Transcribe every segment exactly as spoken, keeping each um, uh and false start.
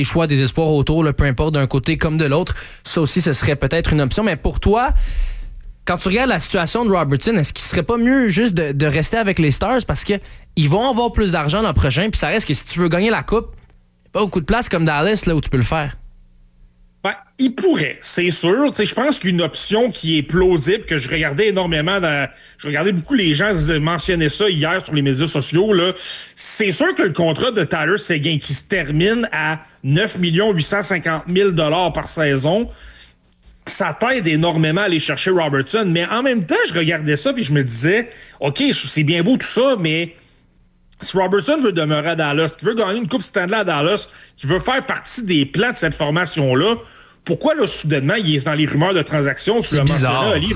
des choix, des espoirs autour, là, peu importe d'un côté comme de l'autre. Ça aussi, ce serait peut-être une option. Mais pour toi, quand tu regardes la situation de Robertson, est-ce qu'il serait pas mieux juste de, de rester avec les Stars parce que ils vont avoir plus d'argent l'an prochain, puis ça reste que si tu veux gagner la Coupe, il n'y a pas beaucoup de place comme Dallas là, où tu peux le faire. Ben, il pourrait, c'est sûr. Tu sais, je pense qu'une option qui est plausible, que je regardais énormément, dans, je regardais beaucoup les gens mentionner ça hier sur les médias sociaux, là, c'est sûr que le contrat de Tyler Seguin qui se termine à neuf millions huit cent cinquante mille dollars par saison, ça t'aide énormément à aller chercher Robertson. Mais en même temps, je regardais ça puis je me disais, OK, c'est bien beau tout ça, mais si Robertson veut demeurer à Dallas, qu'il veut gagner une Coupe Stanley à Dallas, qu'il veut faire partie des plans de cette formation-là, pourquoi, là, soudainement, il est dans les rumeurs de transactions? C'est bizarre. Ali,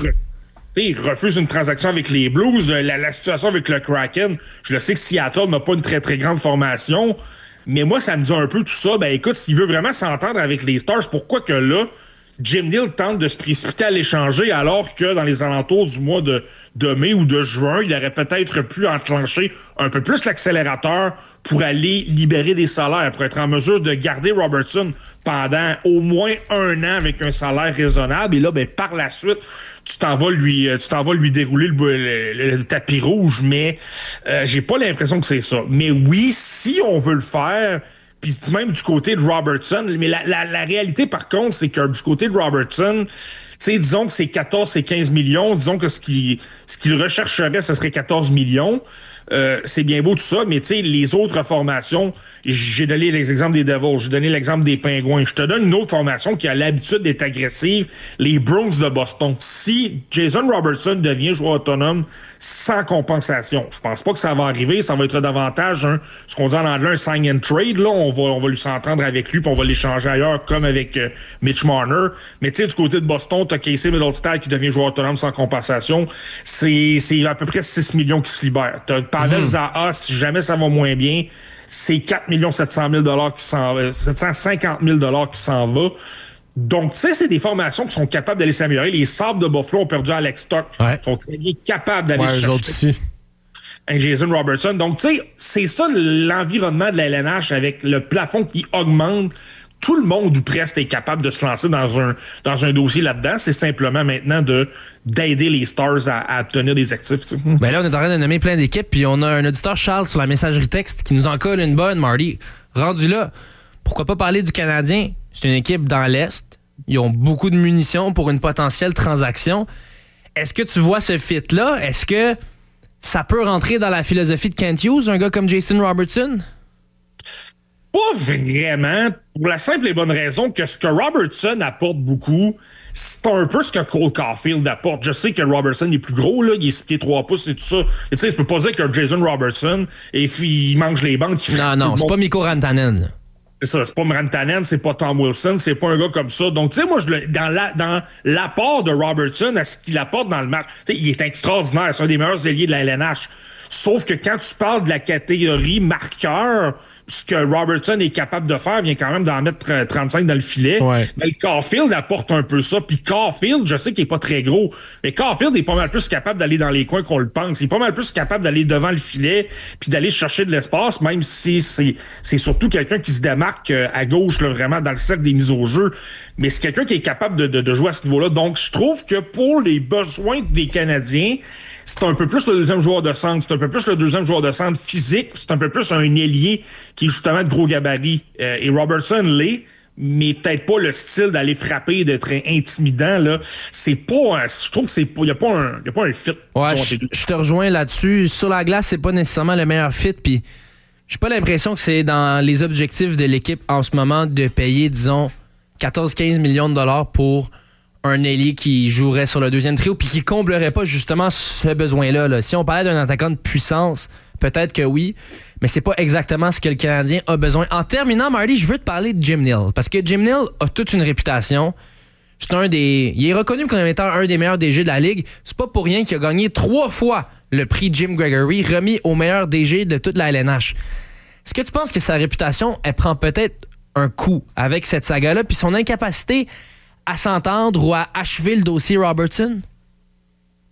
il refuse une transaction avec les Blues. La, la situation avec le Kraken, je le sais que Seattle n'a pas une très, très grande formation, mais moi, ça me dit un peu tout ça. Ben écoute, s'il veut vraiment s'entendre avec les Stars, pourquoi que là, Jim Neal tente de se précipiter à l'échanger alors que dans les alentours du mois de, de mai ou de juin, il aurait peut-être pu enclencher un peu plus l'accélérateur pour aller libérer des salaires, pour être en mesure de garder Robertson pendant au moins un an avec un salaire raisonnable. Et là, ben, par la suite, tu t'en vas lui, tu t'en vas lui dérouler le, le, le, le tapis rouge, mais euh, j'ai pas l'impression que c'est ça. Mais oui, si on veut le faire, puis même du côté de Robertson, mais la, la, la réalité, par contre, c'est que du côté de Robertson, tu sais, disons que c'est quatorze et quinze millions, disons que ce qu'il, ce qu'il rechercherait, ce serait quatorze millions. Euh, c'est bien beau tout ça, mais tu sais, les autres formations, j'ai donné l'exemple des Devils, j'ai donné l'exemple des Pingouins. Je te donne une autre formation qui a l'habitude d'être agressive, les Bruins de Boston. Si Jason Robertson devient joueur autonome sans compensation, je pense pas que ça va arriver, ça va être davantage un, ce qu'on dit en anglais, un sign and trade, là, on va, on va lui s'entendre avec lui, puis on va l'échanger ailleurs, comme avec euh, Mitch Marner. Mais tu sais, du côté de Boston, t'as Casey Middlestad qui devient joueur autonome sans compensation, c'est, c'est à peu près six millions qui se libèrent. T'as Pavel mmh. Zaha, si jamais ça va moins bien, c'est quatre millions sept cent mille dollars qui s'en va, sept cent cinquante mille dollars qui s'en va. Donc, tu sais, c'est des formations qui sont capables d'aller s'améliorer. Les Sabres de Buffalo ont perdu Alex Stock. Ouais. Ils sont très bien capables d'aller ouais, chercher aussi. un Jason Robertson. Donc, tu sais, c'est ça l'environnement de la L N H avec le plafond qui augmente. Tout le monde ou presque est capable de se lancer dans un, dans un dossier là-dedans. C'est simplement maintenant de, d'aider les Stars à, à obtenir des actifs. Tu sais. Ben là, on est en train de nommer plein d'équipes, puis on a un auditeur, Charles, sur la messagerie texte qui nous en colle une bonne, Marty. Rendu là, pourquoi pas parler du Canadien? C'est une équipe dans l'Est. Ils ont beaucoup de munitions pour une potentielle transaction. Est-ce que tu vois ce fit-là? Est-ce que ça peut rentrer dans la philosophie de Kent Hughes, un gars comme Jason Robertson? Pas vraiment, pour la simple et bonne raison que ce que Robertson apporte beaucoup, c'est un peu ce que Cole Caulfield apporte. Je sais que Robertson est plus gros, là, il est six pieds trois pouces et tout ça. Et tu sais, je peux pas dire que Jason Robertson, et puis il mange les bandes. Non, non, c'est pas Mikko Rantanen. C'est ça, c'est pas Rantanen, c'est pas Tom Wilson, c'est pas un gars comme ça. Donc, tu sais, moi, je le, dans, la, dans l'apport de Robertson à ce qu'il apporte dans le match, tu sais, il est extraordinaire, c'est un des meilleurs ailiers de la L N H. Sauf que quand tu parles de la catégorie marqueur, ce que Robertson est capable de faire vient quand même d'en mettre trente-cinq dans le filet. Ouais. Mais Caulfield apporte un peu ça. Puis Caulfield, je sais qu'il est pas très gros, mais Caulfield est pas mal plus capable d'aller dans les coins qu'on le pense. Il est pas mal plus capable d'aller devant le filet puis d'aller chercher de l'espace, même si c'est, c'est surtout quelqu'un qui se démarque à gauche, là, vraiment dans le cercle des mises au jeu. Mais c'est quelqu'un qui est capable de, de, de jouer à ce niveau-là. Donc, je trouve que pour les besoins des Canadiens, c'est un peu plus le deuxième joueur de centre, c'est un peu plus le deuxième joueur de centre physique, c'est un peu plus un ailier qui est justement de gros gabarit. Euh, et Robertson l'est, mais peut-être pas le style d'aller frapper, d'être intimidant. Là. C'est pas, je trouve que c'est pas, il y a pas un, y a pas un fit. Ouais, je, je te rejoins là-dessus. Sur la glace, c'est pas nécessairement le meilleur fit, puis j'ai pas l'impression que c'est dans les objectifs de l'équipe en ce moment de payer, disons, quatorze à quinze millions de dollars pour un ailier qui jouerait sur le deuxième trio puis qui comblerait pas justement ce besoin-là. Là. Si on parlait d'un attaquant de puissance, peut-être que oui, mais c'est pas exactement ce que le Canadien a besoin. En terminant, Marty, je veux te parler de Jim Neal parce que Jim Neal a toute une réputation. C'est un des, il est reconnu comme étant un des meilleurs D G de la Ligue. C'est pas pour rien qu'il a gagné trois fois le prix Jim Gregory, remis au meilleur D G de toute la L N H. Est-ce que tu penses que sa réputation, elle prend peut-être un coup avec cette saga-là puis son incapacité à s'entendre ou à achever le dossier Robertson?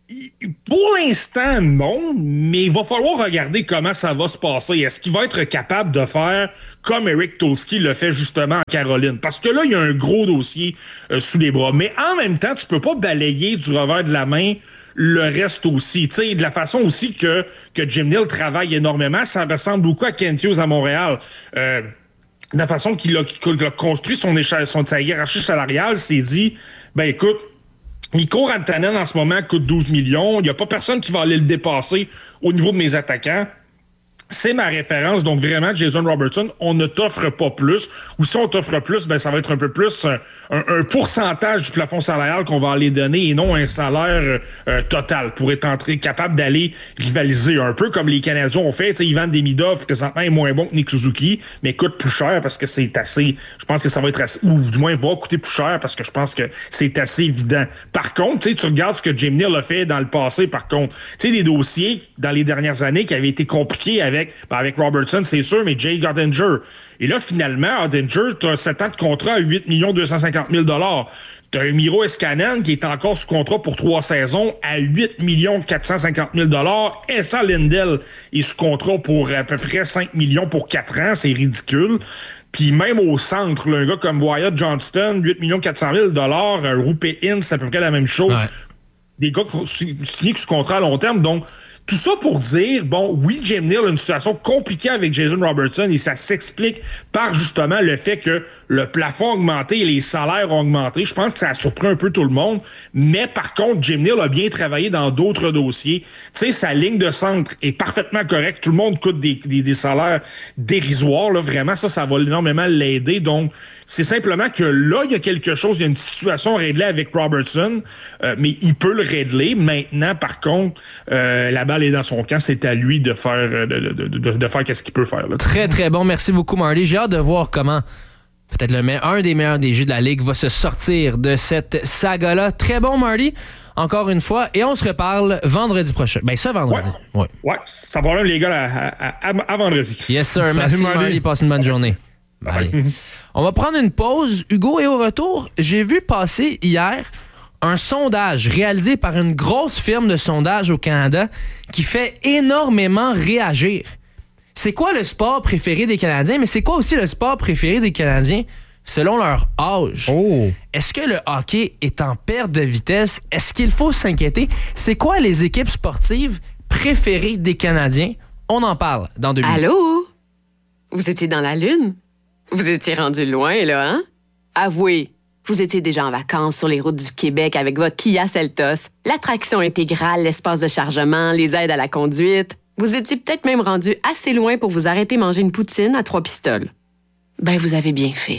Pour l'instant, non, mais il va falloir regarder comment ça va se passer. Est-ce qu'il va être capable de faire comme Eric Tulsky le fait justement en Caroline? Parce que là, il y a un gros dossier euh, sous les bras. Mais en même temps, tu peux pas balayer du revers de la main le reste aussi. Tu sais, de la façon aussi que, que Jim Nill travaille énormément, ça ressemble beaucoup à Kent Hughes à Montréal. Euh, de la façon qu'il a, qu'il a construit son, échelle, son sa hiérarchie salariale, c'est dit, ben écoute, Mikko Rantanen, en ce moment, coûte douze millions. Il n'y a pas personne qui va aller le dépasser au niveau de mes attaquants. C'est ma référence. Donc, vraiment, Jason Robertson, on ne t'offre pas plus. Ou si on t'offre plus, ben ça va être un peu plus un, un, un pourcentage du plafond salarial qu'on va aller donner et non un salaire euh, total pour être entré, capable d'aller rivaliser un peu comme les Canadiens ont fait. Tu sais, Ivan Demidov, présentement, est moins bon que Nick Suzuki, mais coûte plus cher parce que c'est assez... Je pense que ça va être assez... Ou du moins, va coûter plus cher parce que je pense que c'est assez évident. Par contre, tu sais, tu regardes ce que Jim Nill a fait dans le passé, par contre. Tu sais, des dossiers dans les dernières années qui avaient été compliqués avec Avec, ben avec Robertson, c'est sûr, mais Jay Ottinger. Et là, finalement, Ottinger, tu as sept ans de contrat à huit millions deux cent cinquante mille dollars. Tu as un Miro Escanen qui est encore sous contrat pour trois saisons à huit millions quatre cent cinquante mille dollars. Esa Lindell est sous contrat pour à peu près cinq millions pour quatre ans. C'est ridicule. Puis même au centre, là, un gars comme Wyatt Johnston, huit millions quatre cent mille dollars. Rupe Hintz, c'est à peu près la même chose. Ouais. Des gars qui sont signés sous contrat à long terme. Donc, tout ça pour dire, bon, oui, Jim Nill a une situation compliquée avec Jason Robertson et ça s'explique par justement le fait que le plafond a augmenté et les salaires ont augmenté. Je pense que ça a surpris un peu tout le monde. Mais par contre, Jim Nill a bien travaillé dans d'autres dossiers. Tu sais, sa ligne de centre est parfaitement correcte. Tout le monde coûte des, des, des salaires dérisoires. Là, vraiment, ça, ça va énormément l'aider. Donc, c'est simplement que là, il y a quelque chose, il y a une situation réglée avec Robertson, euh, mais il peut le régler. Maintenant, par contre, euh, la balle est dans son camp, c'est à lui de faire de, de, de, de faire qu'est-ce qu'il peut faire. Là. Très, très bon. Merci beaucoup, Marty. J'ai hâte de voir comment peut-être le me- un des meilleurs D J de la Ligue va se sortir de cette saga-là. Très bon, Marty. Encore une fois. Et on se reparle vendredi prochain. Ben, ça, vendredi. Ouais, ouais. ouais ça va même, les gars, à, à, à, à vendredi. Yes, sir. Salut, merci, Marty. Marty. Passe une bonne journée. Bye. Bye. On va prendre une pause, Hugo, et au retour, j'ai vu passer hier un sondage réalisé par une grosse firme de sondage au Canada qui fait énormément réagir. C'est quoi le sport préféré des Canadiens, mais c'est quoi aussi le sport préféré des Canadiens selon leur âge? Oh. Est-ce que le hockey est en perte de vitesse? Est-ce qu'il faut s'inquiéter? C'est quoi les équipes sportives préférées des Canadiens? On en parle dans deux minutes. Allô? Vous étiez dans la Lune? Vous étiez rendu loin, là, hein? Avouez, vous étiez déjà en vacances sur les routes du Québec avec votre Kia Seltos, l'attraction intégrale, l'espace de chargement, les aides à la conduite. Vous étiez peut-être même rendu assez loin pour vous arrêter manger une poutine à trois pistoles. Ben, vous avez bien fait.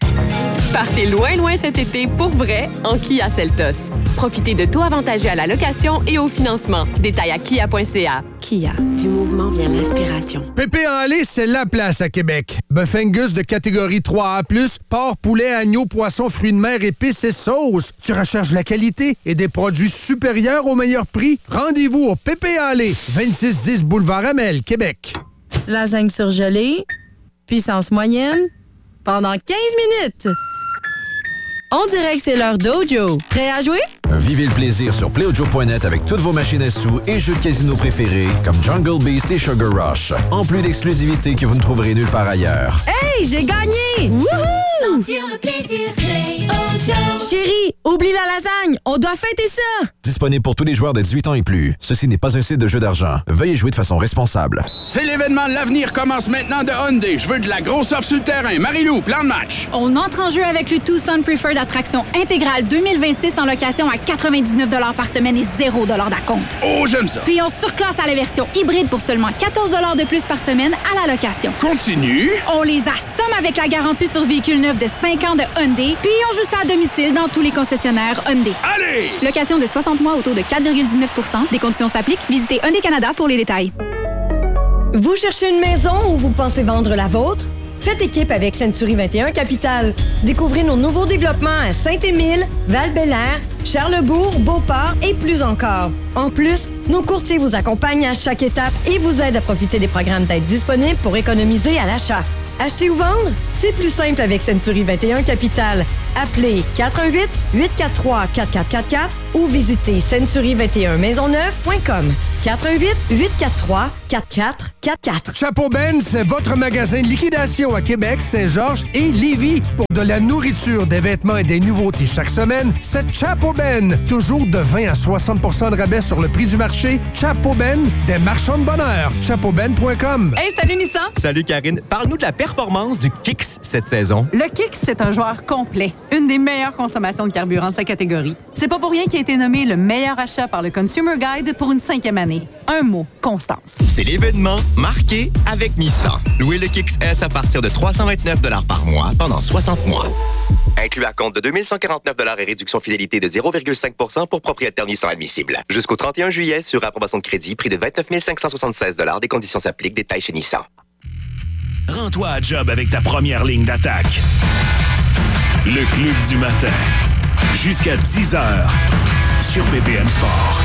Partez loin, loin cet été pour vrai en Kia Seltos. Profitez de taux avantagés à la location et au financement. Détails à kia point c a. Kia, du mouvement vient l'inspiration. Pépé en lait, c'est la place à Québec. Bœuf Angus de catégorie trois A plus, porc, poulet, agneau, poisson, fruits de mer, épices et sauces. Tu recherches la qualité et des produits supérieurs au meilleur prix? Rendez-vous au Pépé en lait, vingt-six dix Boulevard Amel, Québec. Lasagne surgelée, puissance moyenne, pendant quinze minutes. On dirait que c'est l'heure Dojo. Prêt à jouer? Vivez le plaisir sur Playdojo point net avec toutes vos machines à sous et jeux de casino préférés comme Jungle Beast et Sugar Rush. En plus d'exclusivités que vous ne trouverez nulle part ailleurs. Hey, j'ai gagné! Wouhou! Sentir le plaisir, Play-O-Joe. Chérie, oublie la lasagne, on doit fêter ça! Disponible pour tous les joueurs de dix-huit ans et plus. Ceci n'est pas un site de jeu d'argent. Veuillez jouer de façon responsable. C'est l'événement de l'avenir commence maintenant de Hyundai. Je veux de la grosse offre sur le terrain. Marie-Lou, plan de match. On entre en jeu avec le Tucson Preferred Attraction intégrale deux mille vingt-six en location à quatre-vingt-dix-neuf dollars par semaine et zéro dollars d'acompte. Oh, j'aime ça. Puis on surclasse à la version hybride pour seulement quatorze dollars de plus par semaine à la location. Continue. On les assomme avec la garantie sur véhicule neuf de cinq ans de Hyundai, puis on joue ça à domicile dans tous les concessionnaires Hyundai. Allez! Location de soixante mois au taux de quatre virgule dix-neuf pour cent. Des conditions s'appliquent. Visitez Hyundai Canada pour les détails. Vous cherchez une maison ou vous pensez vendre la vôtre? Faites équipe avec Century vingt et un Capital. Découvrez nos nouveaux développements à Saint-Émile, Val-Bélair, Charlesbourg, Beauport et plus encore. En plus, nos courtiers vous accompagnent à chaque étape et vous aident à profiter des programmes d'aide disponibles pour économiser à l'achat. Acheter ou vendre? C'est plus simple avec Century vingt et un Capital. Appelez quatre un huit, huit quatre trois, quatre quatre quatre quatre ou visitez century vingt et un maisonneuve point com. quatre un huit, huit quatre trois, quatre quatre quatre quatre. Chapeau Ben, c'est votre magasin de liquidation à Québec, Saint-Georges et Lévis. Pour de la nourriture, des vêtements et des nouveautés chaque semaine, c'est Chapeau Ben. Toujours de vingt à soixante pour cent de rabais sur le prix du marché. Chapeau Ben, des marchands de bonheur. chapeau ben point com. Hey, salut Nissan! Salut Karine. Parle-nous de la performance du Kicks cette saison. Le Kicks, c'est un joueur complet. Une des meilleures consommations de carburant de sa catégorie. C'est pas pour rien qu'il a été nommé le meilleur achat par le Consumer Guide pour une cinquième année. Un mot, constance. C'est l'événement marqué avec Nissan. Louez le Kicks S à partir de trois cent vingt-neuf dollars par mois pendant soixante mois. Inclus à compte de deux mille cent quarante-neuf dollars et réduction fidélité de zéro virgule cinq pour cent pour propriétaire Nissan admissible. Jusqu'au trente et un juillet, sur approbation de crédit, prix de vingt-neuf mille cinq cent soixante-seize dollars. Des conditions s'appliquent. Détails chez Nissan. Rends-toi à job avec ta première ligne d'attaque. Le Club du matin. Jusqu'à dix heures sur B P M Sport.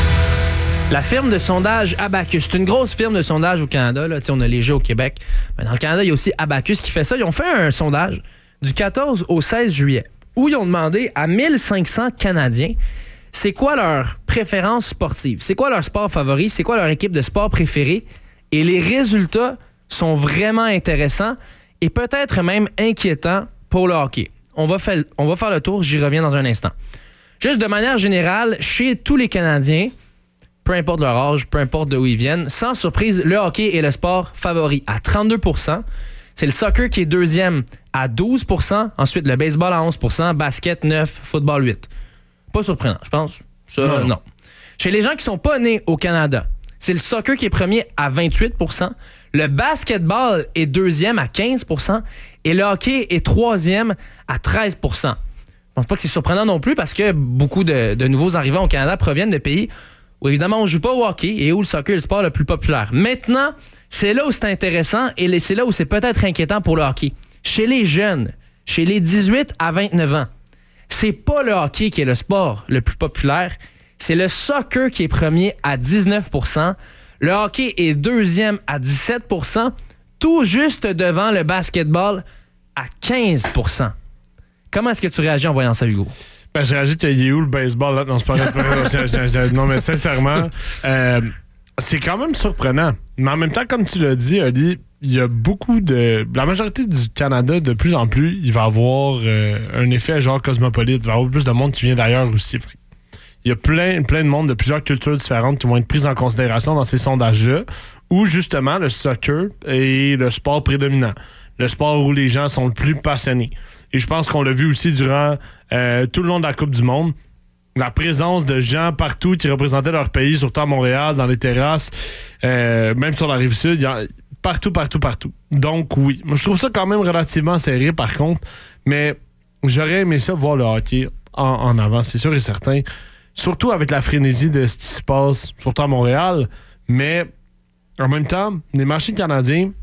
La firme de sondage Abacus, c'est une grosse firme de sondage au Canada. Là. On a Léger au Québec. Mais dans le Canada, il y a aussi Abacus qui fait ça. Ils ont fait un sondage du quatorze au seize juillet où ils ont demandé à mille cinq cents Canadiens c'est quoi leur préférence sportive, c'est quoi leur sport favori, c'est quoi leur équipe de sport préférée. Et les résultats sont vraiment intéressants et peut-être même inquiétants pour le hockey. On va faire, on va faire le tour, j'y reviens dans un instant. Juste de manière générale, chez tous les Canadiens, peu importe leur âge, peu importe d'où ils viennent, sans surprise, le hockey est le sport favori à trente-deux pour cent. C'est le soccer qui est deuxième à douze pour cent. Ensuite, le baseball à onze pour cent, basket neuf, football huit. Pas surprenant, je pense. Ça, non. non. Chez les gens qui sont pas nés au Canada, c'est le soccer qui est premier à vingt-huit pour cent. Le basketball est deuxième à quinze pour cent. Et le hockey est troisième à treize pour cent. Je pense pas que c'est surprenant non plus parce que beaucoup de, de nouveaux arrivants au Canada proviennent de pays où évidemment on joue pas au hockey et où le soccer est le sport le plus populaire. Maintenant, c'est là où c'est intéressant et c'est là où c'est peut-être inquiétant pour le hockey. Chez les jeunes, chez les dix-huit à vingt-neuf ans, c'est pas le hockey qui est le sport le plus populaire, c'est le soccer qui est premier à dix-neuf pour cent. Le hockey est deuxième à dix-sept pour cent, tout juste devant le basketball à quinze pour cent. Comment est-ce que tu réagis en voyant ça, Hugo? Ben, je réagis qu'il est où le baseball? Là? Non, c'est pas vrai. Non, mais sincèrement, euh, c'est quand même surprenant. Mais en même temps, comme tu l'as dit, Ali, il y a beaucoup de... La majorité du Canada, de plus en plus, il va avoir euh, un effet genre cosmopolite. Il va y avoir plus de monde qui vient d'ailleurs aussi. Fait. Il y a plein, plein de monde de plusieurs cultures différentes qui vont être prises en considération dans ces sondages-là, où justement le soccer est le sport prédominant. Le sport où les gens sont le plus passionnés. Et je pense qu'on l'a vu aussi durant euh, tout le long de la Coupe du Monde. La présence de gens partout qui représentaient leur pays, surtout à Montréal, dans les terrasses, euh, même sur la Rive-Sud, y a, partout, partout, partout. Donc oui, moi je trouve ça quand même relativement serré par contre, mais j'aurais aimé ça voir le hockey en, en avant, c'est sûr et certain. Surtout avec la frénésie de ce qui se passe, surtout à Montréal, mais en même temps, les marchés canadiens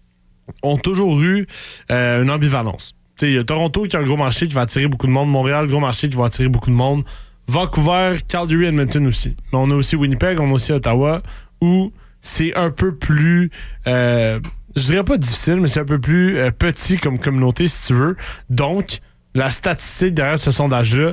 ont toujours eu euh, une ambivalence. Il y a Toronto qui a un gros marché qui va attirer beaucoup de monde. Montréal, gros marché qui va attirer beaucoup de monde. Vancouver, Calgary, Edmonton aussi. Mais on a aussi Winnipeg, on a aussi Ottawa, où c'est un peu plus... Euh, je dirais pas difficile, mais c'est un peu plus euh, petit comme communauté, si tu veux. Donc, la statistique derrière ce sondage-là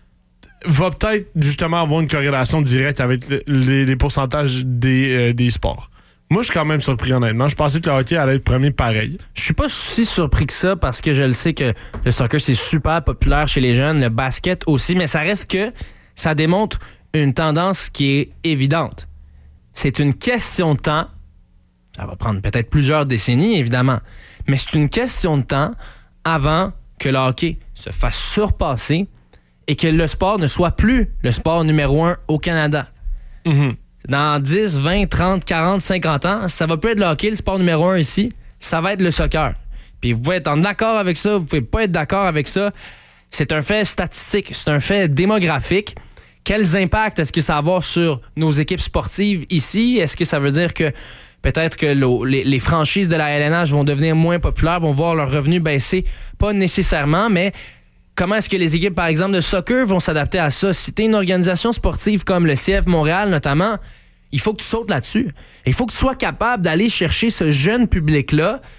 va peut-être justement avoir une corrélation directe avec le, les, les pourcentages des, euh, des sports. Moi, je suis quand même surpris, honnêtement. Je pensais que le hockey allait être premier pareil. Je suis pas si surpris que ça parce que je le sais que le soccer, c'est super populaire chez les jeunes, le basket aussi, mais ça reste que ça démontre une tendance qui est évidente. C'est une question de temps. Ça va prendre peut-être plusieurs décennies, évidemment, mais c'est une question de temps avant que le hockey se fasse surpasser et que le sport ne soit plus le sport numéro un au Canada. Mm-hmm. Dans dix, vingt, trente, quarante, cinquante ans, ça va plus être le hockey, le sport numéro un ici, ça va être le soccer. Puis vous pouvez être en accord avec ça, vous pouvez pas être d'accord avec ça. C'est un fait statistique, c'est un fait démographique. Quels impacts est-ce que ça va avoir sur nos équipes sportives ici? Est-ce que ça veut dire que peut-être que lo, les, les franchises de la L N H vont devenir moins populaires, vont voir leurs revenus baisser? Pas nécessairement, mais comment est-ce que les équipes, par exemple, de soccer vont s'adapter à ça? Si tu es une organisation sportive comme le C F Montréal, notamment, il faut que tu sautes là-dessus. Il faut que tu sois capable d'aller chercher ce jeune public-là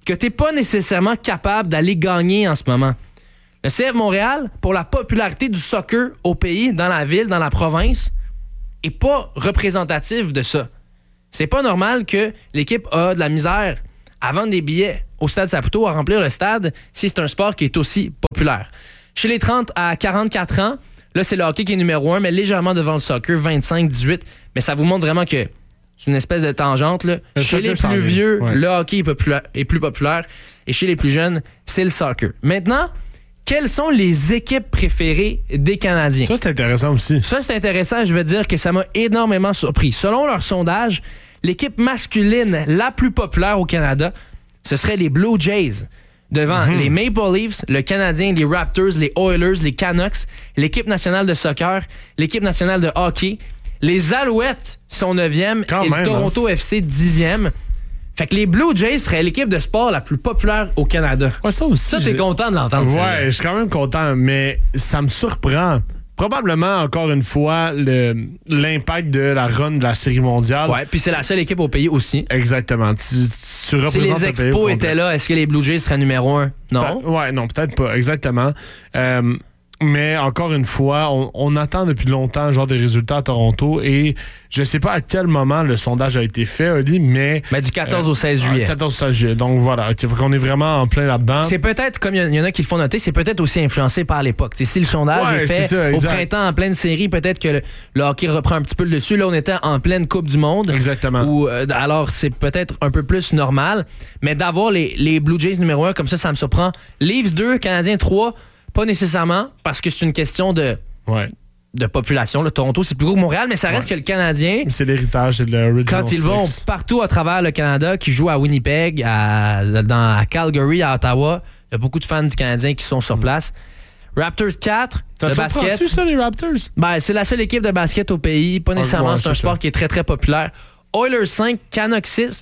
que tu n'es pas nécessairement capable d'aller gagner en ce moment. Le C F Montréal, pour la popularité du soccer au pays, dans la ville, dans la province, est pas représentatif de ça. C'est pas normal que l'équipe a de la misère à vendre des billets au Stade Saputo, à remplir le stade, si c'est un sport qui est aussi populaire. Chez les trente à quarante-quatre ans, là, c'est le hockey qui est numéro un, mais légèrement devant le soccer, vingt-cinq dix-huit. Mais ça vous montre vraiment que c'est une espèce de tangente. Là. Chez les plus vieux, ouais. le hockey est, populaire, est plus populaire. Et chez les plus jeunes, c'est le soccer. Maintenant, quelles sont les équipes préférées des Canadiens? Ça, c'est intéressant aussi. Ça, c'est intéressant. Je veux dire que ça m'a énormément surpris. Selon leur sondage, l'équipe masculine la plus populaire au Canada, ce serait les Blue Jays. Devant mm-hmm. les Maple Leafs, le Canadien, les Raptors, les Oilers, les Canucks, l'équipe nationale de soccer, l'équipe nationale de hockey. Les Alouettes sont neuvième Quand et même, le Toronto hein? F C dixième. Fait que les Blue Jays seraient l'équipe de sport la plus populaire au Canada. Ouais, ça aussi. Ça, t'es content de l'entendre. Ouais, je suis quand même content, mais ça me surprend. Probablement, encore une fois, le, l'impact de la run de la Série mondiale. Ouais, puis c'est la seule équipe au pays aussi. Exactement. Tu, tu représentes si les Expos étaient là, est-ce que les Blue Jays seraient numéro un? Non. Peut- ouais, non, peut-être pas. Exactement. Euh, Mais encore une fois, on, on attend depuis longtemps genre des résultats à Toronto et je sais pas à quel moment le sondage a été fait, Oli, mais... Mais du quatorze euh, au seize juillet. quatorze au seize juillet. Donc voilà, on est vraiment en plein là-dedans. C'est peut-être, comme il y, y en a qui le font noter, c'est peut-être aussi influencé par l'époque. T'sais, si le sondage ouais, est fait ça, au printemps en pleine série, peut-être que le, le hockey reprend un petit peu le dessus. Là, on était en pleine Coupe du Monde. Exactement. Où, euh, alors, c'est peut-être un peu plus normal. Mais d'avoir les, les Blue Jays numéro un, comme ça, ça me surprend. Leafs deux, Canadiens trois... Pas nécessairement, parce que c'est une question de, ouais. de population. Le Toronto, c'est plus gros que Montréal, mais ça reste ouais. que le Canadien... C'est l'héritage, c'est de l'original Quand ils six. vont partout à travers le Canada, qui jouent à Winnipeg, à, dans, à Calgary, à Ottawa, il y a beaucoup de fans du Canadien qui sont sur mm. place. Raptors quatre, ça le basket. Ça, les Raptors? Ben, c'est la seule équipe de basket au pays. Pas nécessairement, ah, ouais, c'est un sport ça. qui est très, très populaire. Oilers cinq, Canucks six.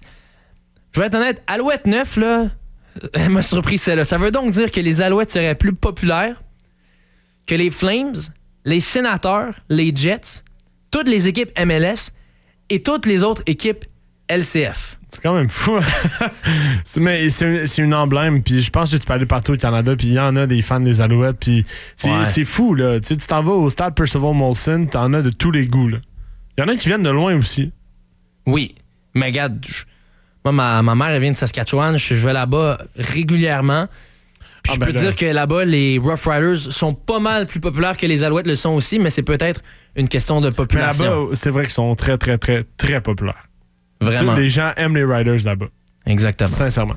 Je vais être honnête, Alouette neuf, là... Elle m'a surpris celle-là. Ça veut donc dire que les Alouettes seraient plus populaires que les Flames, les Sénateurs, les Jets, toutes les équipes M L S et toutes les autres équipes L C F. C'est quand même fou. c'est, mais c'est, c'est une emblème. Puis je pense que tu peux aller partout au Canada. Puis il y en a des fans des Alouettes. Puis c'est, ouais. c'est fou. Là. Tu sais, tu t'en vas au stade Percival Molson, t'en as de tous les goûts. Il y en a qui viennent de loin aussi. Oui. Mais regarde... Je... Moi, ma, ma mère, elle vient de Saskatchewan. Je, je vais là-bas régulièrement. Puis ah je ben peux là. dire que là-bas, les Rough Riders sont pas mal plus populaires que les Alouettes le sont aussi, mais c'est peut-être une question de population. Mais là-bas, c'est vrai qu'ils sont très, très, très, très populaires. Vraiment. Tous les gens aiment les Riders là-bas. Exactement. Sincèrement.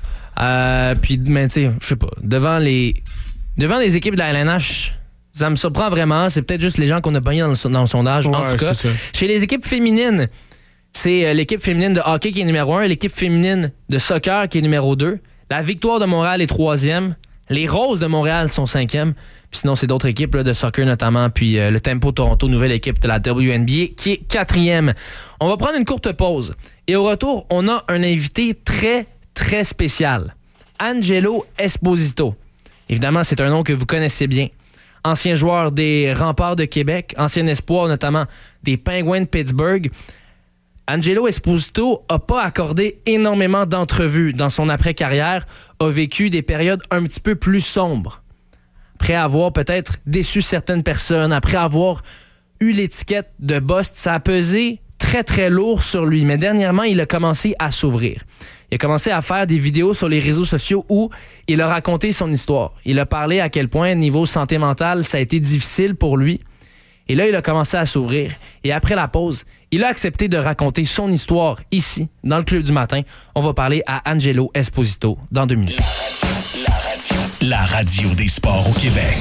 Euh, puis, mais tu sais, je sais pas. Devant les, devant les équipes de la L N H, ça me surprend vraiment. C'est peut-être juste les gens qu'on a pognés dans le, dans le sondage. Ouais, en tout cas, chez les équipes féminines, c'est l'équipe féminine de hockey qui est numéro un, l'équipe féminine de soccer qui est numéro deux. La Victoire de Montréal est troisième. Les Roses de Montréal sont cinquième. Puis sinon, c'est d'autres équipes là, de soccer notamment. Puis euh, le Tempo Toronto, nouvelle équipe de la W N B A, qui est quatrième. On va prendre une courte pause. Et au retour, on a un invité très, très spécial. Angelo Esposito. Évidemment, c'est un nom que vous connaissez bien. Ancien joueur des Remparts de Québec, ancien espoir notamment des Penguins de Pittsburgh. Angelo Esposito n'a pas accordé énormément d'entrevues dans son après-carrière, a vécu des périodes un petit peu plus sombres. Après avoir peut-être déçu certaines personnes, après avoir eu l'étiquette de boss, ça a pesé très très lourd sur lui. Mais dernièrement, il a commencé à s'ouvrir. Il a commencé à faire des vidéos sur les réseaux sociaux où il a raconté son histoire. Il a parlé à quel point, niveau santé mentale, ça a été difficile pour lui. Et là, il a commencé à s'ouvrir. Et après la pause, il a accepté de raconter son histoire ici, dans le Club du Matin. On va parler à Angelo Esposito dans deux minutes. La radio, la radio des sports au Québec.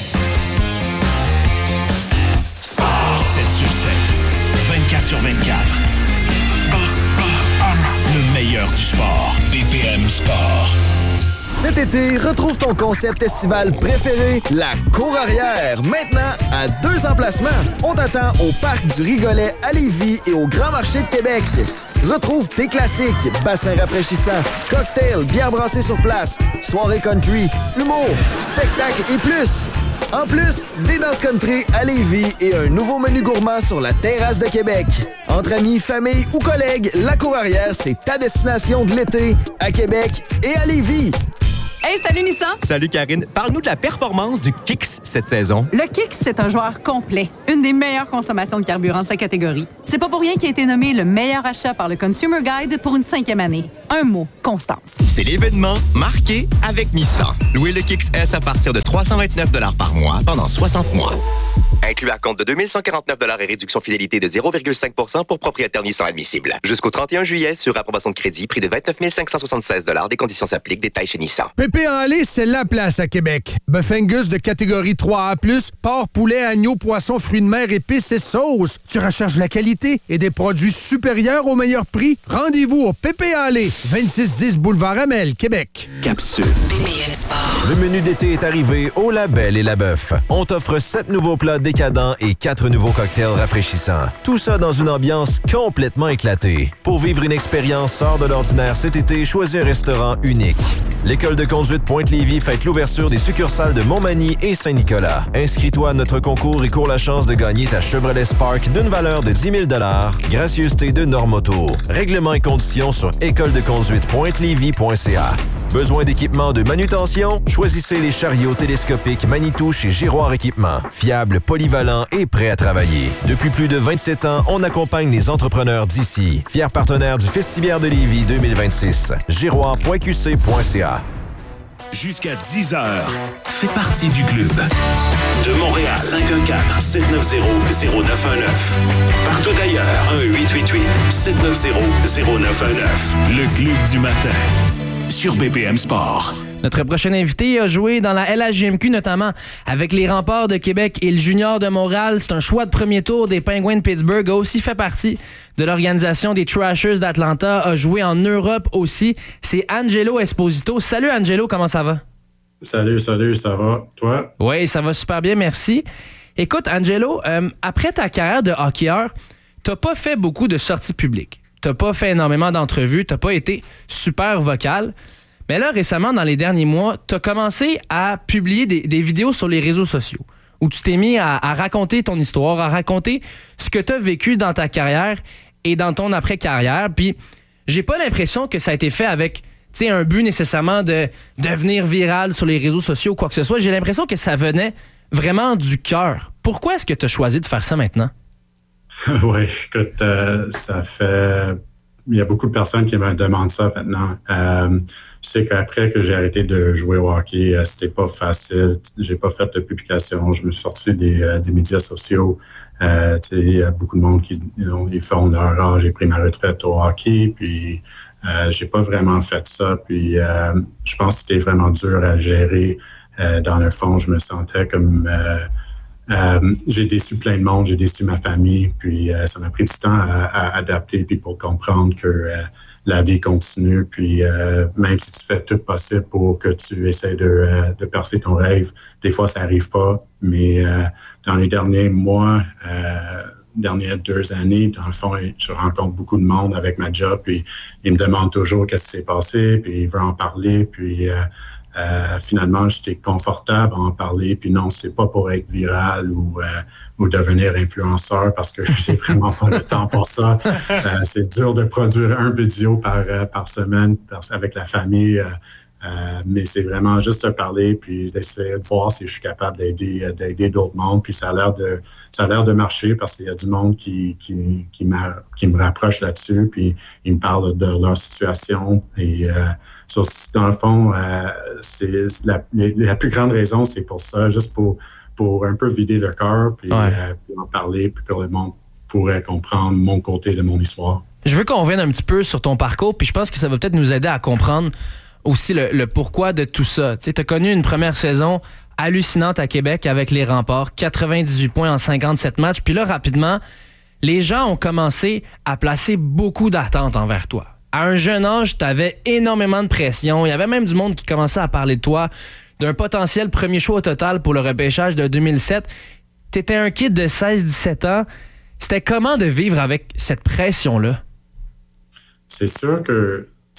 sept sur sept, vingt-quatre sur vingt-quatre. Le meilleur du sport. B P M Sport. Cet été, retrouve ton concept estival préféré, la Cour Arrière. Maintenant, à deux emplacements. On t'attend au Parc du Rigolet à Lévis et au Grand Marché de Québec. Retrouve tes classiques, bassins rafraîchissants, cocktails, bières brassées sur place, soirée country, humour, spectacles et plus. En plus, des danses country à Lévis et un nouveau menu gourmand sur la terrasse de Québec. Entre amis, famille ou collègues, la Cour Arrière, c'est ta destination de l'été à Québec et à Lévis. Hey, salut Nissan! Salut Karine. Parle-nous de la performance du Kicks cette saison. Le Kicks, c'est un joueur complet. Une des meilleures consommations de carburant de sa catégorie. C'est pas pour rien qu'il a été nommé le meilleur achat par le Consumer Guide pour une cinquième année. Un mot, constance. C'est l'événement marqué avec Nissan. Louez le Kicks S à partir de trois cent vingt-neuf dollars par mois pendant soixante mois. Inclus à compte de deux mille cent quarante-neuf dollars et réduction fidélité de zéro virgule cinq pour cent pour propriétaire Nissan admissible. Jusqu'au trente et un juillet, sur approbation de crédit, prix de vingt-neuf mille cinq cent soixante-seize dollars. Des conditions s'appliquent. Détails chez Nissan. Pépé en lait, c'est la place à Québec. Bœuf Angus de catégorie trois A plus, porc, poulet, agneau, poisson, fruits de mer, épices et sauces. Tu recherches la qualité et des produits supérieurs au meilleur prix? Rendez-vous au Pépé en lait, vingt-six dix Boulevard Amel, Québec. Capsule. Le menu d'été est arrivé au La Belle et la Bœuf. On t'offre sept nouveaux plats décadents et quatre nouveaux cocktails rafraîchissants. Tout ça dans une ambiance complètement éclatée. Pour vivre une expérience hors de l'ordinaire cet été, choisis un restaurant unique. L'École de conduite Pointe-Lévis fête l'ouverture des succursales de Montmagny et Saint-Nicolas. Inscris-toi à notre concours et cours la chance de gagner ta Chevrolet Spark d'une valeur de dix mille dollars, gracieuseté de Normoto. Règlements et conditions sur école de conduite pointe lévis point c a. Besoin d'équipement de manutention? Choisissez les chariots télescopiques Manitou chez Giroir Équipement. Fiable, polyvalent et prêt à travailler. Depuis plus de vingt-sept ans, on accompagne les entrepreneurs d'ici. Fier partenaire du Festivière de Lévis deux mille vingt-six. giroir point q c point c a. Jusqu'à dix heures, fais partie du club. De Montréal, cinq un quatre, sept neuf zéro, zéro neuf un neuf. Partout ailleurs, un huit huit huit, sept neuf zéro, zéro neuf un neuf. Le club du matin, sur B P M Sport. Notre prochain invité a joué dans la L H J M Q, notamment avec les Remparts de Québec et le Junior de Montréal. C'est un choix de premier tour des Penguins de Pittsburgh. A aussi fait partie de l'organisation des Trashers d'Atlanta. A joué en Europe aussi. C'est Angelo Esposito. Salut Angelo, comment ça va? Salut, salut, ça va? Toi? Oui, ça va super bien, merci. Écoute, Angelo, euh, après ta carrière de hockeyeur, t'as pas fait beaucoup de sorties publiques. T'as pas fait énormément d'entrevues. T'as pas été super vocal. Mais là, récemment, dans les derniers mois, tu as commencé à publier des, des vidéos sur les réseaux sociaux où tu t'es mis à, à raconter ton histoire, à raconter ce que tu as vécu dans ta carrière et dans ton après-carrière. Puis, j'ai pas l'impression que ça a été fait avec un but nécessairement de devenir viral sur les réseaux sociaux ou quoi que ce soit. J'ai l'impression que ça venait vraiment du cœur. Pourquoi est-ce que tu as choisi de faire ça maintenant? Oui, écoute, euh, ça fait... Il y a beaucoup de personnes qui me demandent ça maintenant. Euh, je sais qu'après que j'ai arrêté de jouer au hockey, euh, c'était pas facile. J'ai pas fait de publication. Je me suis sorti des, euh, des médias sociaux. Euh, il y a beaucoup de monde qui ils font leur âge. J'ai pris ma retraite au hockey, puis euh, j'ai pas vraiment fait ça. Puis euh, je pense que c'était vraiment dur à gérer. Euh, dans le fond, je me sentais comme... Euh, Euh, j'ai déçu plein de monde, j'ai déçu ma famille, puis euh, ça m'a pris du temps à, à adapter, puis pour comprendre que euh, la vie continue, puis euh, même si tu fais tout possible pour que tu essaies de, euh, de percer ton rêve, des fois ça arrive pas, mais euh, dans les derniers mois, euh, dernières deux années, dans le fond, je rencontre beaucoup de monde avec ma job, puis ils me demandent toujours qu'est-ce qui s'est passé, puis ils veulent en parler, puis euh, Euh, finalement, j'étais confortable à en parler. Puis non, c'est pas pour être viral ou, euh, ou devenir influenceur parce que j'ai vraiment pas le temps pour ça. Euh, c'est dur de produire un vidéo par, euh, par semaine par, avec la famille. Euh, euh, mais c'est vraiment juste de parler puis d'essayer de voir si je suis capable d'aider, d'aider d'autres mondes. Puis ça a l'air de, ça a l'air de marcher parce qu'il y a du monde qui, qui, qui, m'a, qui me rapproche là-dessus. Puis ils me parlent de leur situation. Et euh, so, dans le fond, euh, c'est la, la plus grande raison, c'est pour ça, juste pour, pour un peu vider le cœur puis, ouais. euh, puis en parler, puis que le monde pourrait comprendre mon côté de mon histoire. Je veux qu'on revienne un petit peu sur ton parcours, puis je pense que ça va peut-être nous aider à comprendre aussi le, le pourquoi de tout ça. Tu as connu une première saison hallucinante à Québec avec les Remparts, quatre-vingt-dix-huit points en cinquante-sept matchs. Puis là, rapidement, les gens ont commencé à placer beaucoup d'attentes envers toi. À un jeune âge, tu avais énormément de pression. Il y avait même du monde qui commençait à parler de toi, d'un potentiel premier choix au total pour le repêchage de deux mille sept. Tu étais un kid de seize dix-sept ans. C'était comment de vivre avec cette pression-là? C'est sûr que ce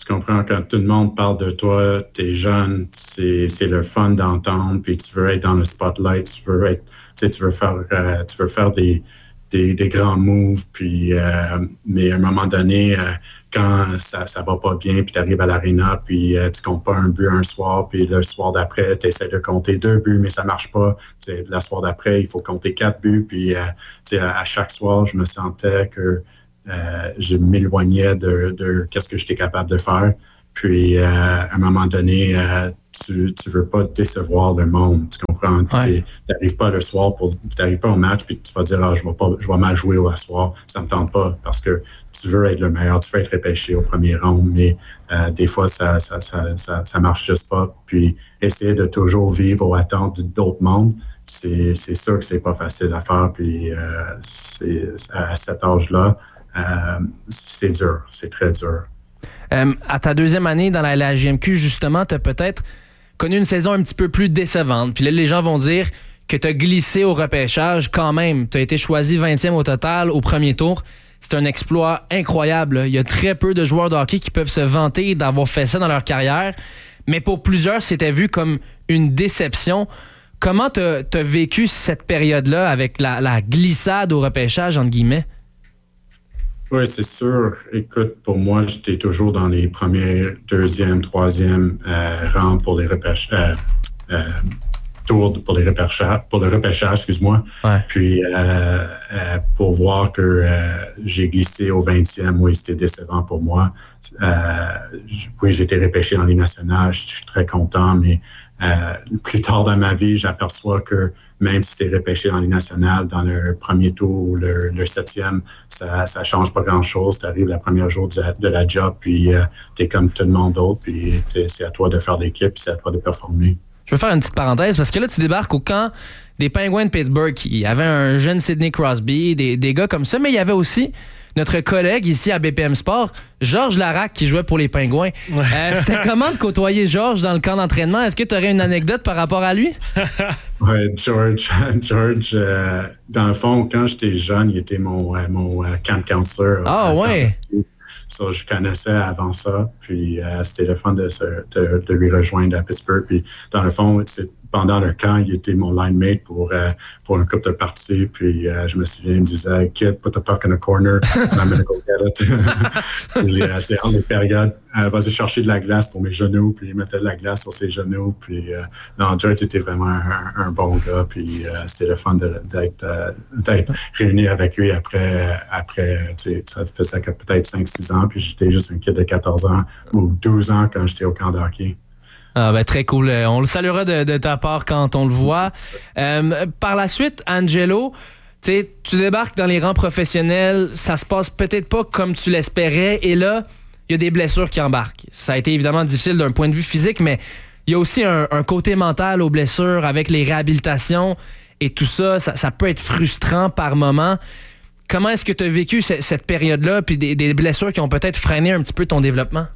Tu comprends? Quand tout le monde parle de toi, t'es jeune, c'est, c'est le fun d'entendre, puis tu veux être dans le spotlight, tu veux être, tu sais, tu veux faire, euh, tu veux faire des, des, des grands moves, puis, euh, mais à un moment donné, euh, quand ça, ça va pas bien, puis tu arrives à l'aréna, puis euh, tu comptes pas un but un soir, puis le soir d'après, tu essaies de compter deux buts, mais ça marche pas. T'sais, le soir d'après, il faut compter quatre buts, puis euh, à, à chaque soir, je me sentais que euh, je m'éloignais de, de qu'est-ce que j'étais capable de faire. Puis, euh, à un moment donné, euh, tu tu veux pas décevoir le monde, tu comprends? Ouais. Tu n'arrives pas le soir, pour, tu n'arrives pas au match, puis tu vas dire, ah, je vais pas, je vais mal jouer au soir. Ça me tente pas, parce que tu veux être le meilleur, tu veux être repêché au premier round, mais euh, des fois, ça ça, ça, ça ça marche juste pas. Puis, essayer de toujours vivre aux attentes d'autres mondes, c'est, c'est sûr que c'est pas facile à faire. Puis, euh, c'est, à cet âge-là, euh, c'est dur, c'est très dur. Euh, à ta deuxième année dans la, la G M Q, justement, tu as peut-être connu une saison un petit peu plus décevante. Puis là, les gens vont dire que tu as glissé au repêchage quand même. Tu as été choisi vingtième au total au premier tour. C'est un exploit incroyable. Il y a très peu de joueurs de hockey qui peuvent se vanter d'avoir fait ça dans leur carrière. Mais pour plusieurs, c'était vu comme une déception. Comment tu as vécu cette période-là avec la, la glissade au repêchage, entre guillemets? Oui, c'est sûr. Écoute, pour moi, j'étais toujours dans les premiers, deuxième, troisième euh, rangs pour les repêchages. Euh, euh, tour pour les repêchages, pour le repêchage, excuse-moi. Ouais. Puis euh, euh, pour voir que euh, j'ai glissé au vingtième, oui, c'était décevant pour moi. Euh, oui, j'ai été repêché dans les nationales, je suis très content, mais euh, plus tard dans ma vie, j'aperçois que même si tu es repêché dans les nationales, dans le premier tour ou le, le septième, ça ça change pas grand-chose. Tu arrives le premier jour de, de la job, puis euh, tu es comme tout le monde d'autre, puis c'est à toi de faire l'équipe, puis c'est à toi de performer. Je veux faire une petite parenthèse parce que là, tu débarques au camp des Penguins de Pittsburgh. Il y avait un jeune Sidney Crosby, des, des gars comme ça, mais il y avait aussi notre collègue ici à B P M Sport, Georges Larac, qui jouait pour les Penguins. Ouais. Euh, c'était comment de côtoyer Georges dans le camp d'entraînement? Est-ce que tu aurais une anecdote par rapport à lui? Oui, George, George euh, dans le fond, quand j'étais jeune, il était mon, euh, mon euh, camp counselor. Ah euh, ouais! So, je connaissais avant ça, puis euh, c'était le fun de, de, de lui rejoindre à Pittsburgh. Puis dans le fond, c'est, pendant le camp, il était mon line mate pour, euh, pour un couple de parties. Puis euh, je me souviens, il me disait, kid, put the puck in the corner, and I'm gonna go get it. Puis euh, tu sais, en les périodes, euh, vas-y chercher de la glace pour mes genoux, puis il mettait de la glace sur ses genoux. Puis euh, non, George était vraiment un, un bon gars, puis euh, c'était le fun de, d'être, euh, d'être réuni avec lui après, après tu sais, ça faisait peut-être cinq six ans, puis j'étais juste un kid de quatorze ans ou douze ans quand j'étais au camp de hockey. Ah ben, très cool. On le saluera de, de ta part quand on le voit. Euh, par la suite, Angelo, tu débarques dans les rangs professionnels, ça se passe peut-être pas comme tu l'espérais, et là, il y a des blessures qui embarquent. Ça a été évidemment difficile d'un point de vue physique, mais il y a aussi un, un côté mental aux blessures avec les réhabilitations et tout ça. Ça, ça peut être frustrant par moment. Comment est-ce que tu as vécu cette, cette période-là, puis des, des blessures qui ont peut-être freiné un petit peu ton développement?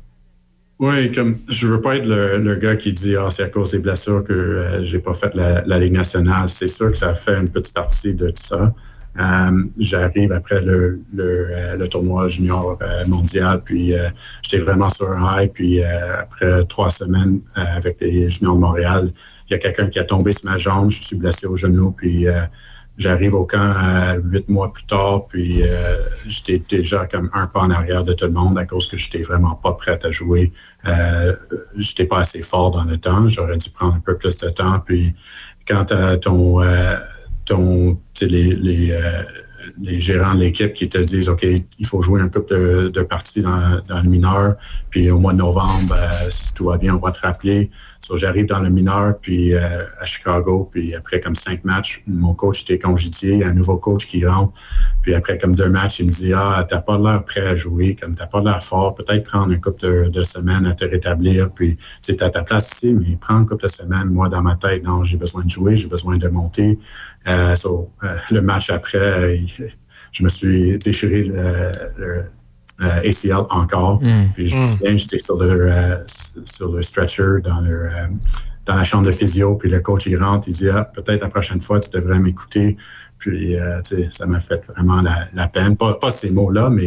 Oui, comme je veux pas être le, le gars qui dit ah, c'est à cause des blessures que euh, j'ai pas fait la, la Ligue nationale. C'est sûr que ça fait une petite partie de tout ça. Euh, j'arrive après le, le, euh, le tournoi junior euh, mondial, puis euh, j'étais vraiment sur un high, puis euh, après trois semaines euh, avec les juniors de Montréal, il y a quelqu'un qui a tombé sur ma jambe, je suis blessé au genou, puis euh, j'arrive au camp euh, huit mois plus tard, puis euh, j'étais déjà comme un pas en arrière de tout le monde à cause que j'étais vraiment pas prêt à jouer. Euh, j'étais pas assez fort dans le temps, j'aurais dû prendre un peu plus de temps, puis quand t'as ton... Euh, ton les, les, euh, les gérants de l'équipe qui te disent OK, il faut jouer un couple de, de parties dans, dans le mineur, puis au mois de novembre, euh, si tout va bien, on va te rappeler. So, j'arrive dans le mineur, puis euh, à Chicago, puis après comme cinq matchs, mon coach était congédié, il y a un nouveau coach qui rentre, puis après comme deux matchs, il me dit ah, t'as pas l'air prêt à jouer, comme t'as pas l'air fort, peut-être prendre un couple de, de semaines à te rétablir, puis tu sais, t'as ta place ici, mais prends un couple de semaines. Moi, dans ma tête, non, j'ai besoin de jouer, j'ai besoin de monter. Euh, so, euh, le match après, euh, je me suis déchiré le, le euh, A C L encore. Mm. Puis je me souviens, j'étais sur le, euh, sur le stretcher dans, le, euh, dans la chambre de physio. Puis le coach, il rentre, il dit ah, peut-être la prochaine fois, tu devrais m'écouter. Puis euh, ça m'a fait vraiment la, la peine. Pas, pas ces mots-là, mais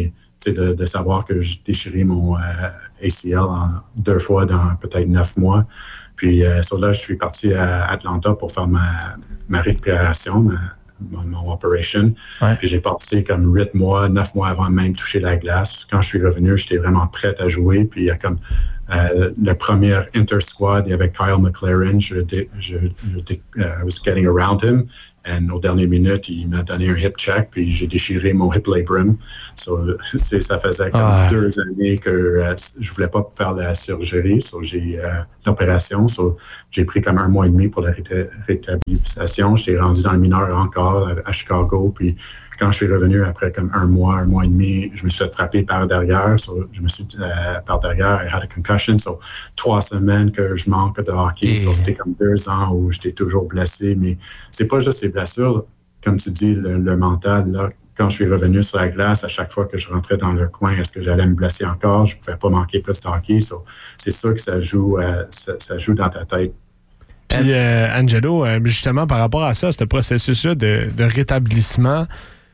de, de savoir que j'ai déchiré mon euh, A C L en deux fois dans peut-être neuf mois. Puis euh, sur là, je suis parti à Atlanta pour faire ma, ma récupération, ma, mon, mon operation. Ouais. Puis j'ai passé comme huit mois, neuf mois avant de même toucher la glace. Quand je suis revenu, j'étais vraiment prêt à jouer. Puis il y a comme euh, le premier inter-squad, il y avait Kyle McLaren. Je, je, je, je uh, was getting around him. Et aux dernières minutes, il m'a donné un hip check, puis j'ai déchiré mon hip labrum. So, ça faisait comme ah. deux années que euh, je voulais pas faire la chirurgie. So, j'ai euh, l'opération. So, j'ai pris comme un mois et demi pour la ré- rétablissation. J'étais rendu dans le mineur encore à, à Chicago. Puis quand je suis revenu après comme un mois, un mois et demi, je me suis fait frapper par derrière. So, je me suis euh, par derrière, I had a concussion. So, trois semaines que je manque de hockey. Et... So, c'était comme deux ans où j'étais toujours blessé. Mais c'est pas juste ces blessures, comme tu dis, le, le mental, là, quand je suis revenu sur la glace, à chaque fois que je rentrais dans le coin, est-ce que j'allais me blesser encore? Je ne pouvais pas manquer plus de hockey. So, c'est sûr que ça joue, euh, ça, ça joue dans ta tête. Puis, euh, Angelo, euh, justement, par rapport à ça, ce processus-là de, de rétablissement,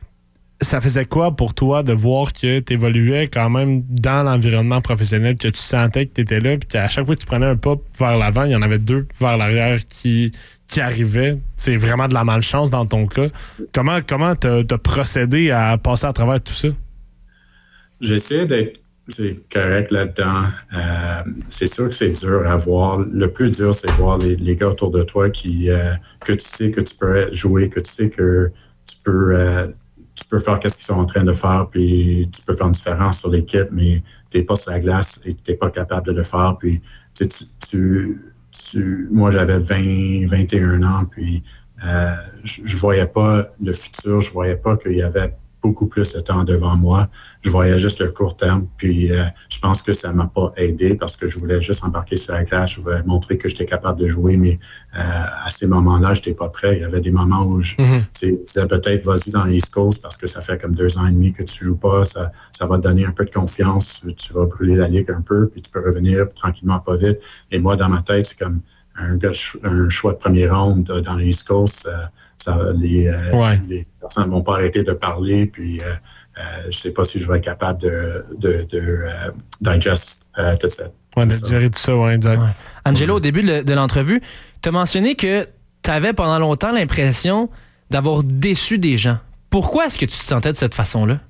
ça faisait quoi pour toi de voir que tu évoluais quand même dans l'environnement professionnel, que tu sentais que tu étais là, puis qu'à chaque fois que tu prenais un pas vers l'avant, il y en avait deux vers l'arrière qui... qui arrivait, c'est vraiment de la malchance dans ton cas. Comment comment t'as, t'as procédé à passer à travers tout ça? J'essaie d'être c'est correct là-dedans. Euh, c'est sûr que c'est dur à voir. Le plus dur, c'est voir les, les gars autour de toi qui euh, que tu sais que tu peux jouer, que tu sais que tu peux euh, tu peux faire qu'est-ce qu'ils sont en train de faire, puis tu peux faire une différence sur l'équipe, mais t'es pas sur la glace et t'es pas capable de le faire. Puis tu tu Tu, moi, j'avais vingt, vingt et un ans, puis euh, je, je voyais pas le futur, je voyais pas qu'il y avait beaucoup plus de temps devant moi. Je voyais juste le court terme, puis euh, je pense que ça m'a pas aidé parce que je voulais juste embarquer sur la glace, je voulais montrer que j'étais capable de jouer, mais euh, à ces moments-là, j'étais pas prêt. Il y avait des moments où je mm-hmm. disais peut-être vas-y dans l'East Coast parce que ça fait comme deux ans et demi que tu joues pas, ça, ça va te donner un peu de confiance, tu, tu vas brûler la ligue un peu, puis tu peux revenir tranquillement, pas vite. Et moi, dans ma tête, c'est comme un, gars, un choix de première ronde dans l'East Coast, euh, ça, les, euh, ouais. les personnes ne vont pas arrêter de parler, puis euh, euh, je ne sais pas si je vais être capable de, de, de uh, digest uh, tout ça. Oui, de gérer tout ça, oui, exact. Ouais. Angelo, ouais. Au début de, de l'entrevue, tu as mentionné que tu avais pendant longtemps l'impression d'avoir déçu des gens. Pourquoi est-ce que tu te sentais de cette façon-là?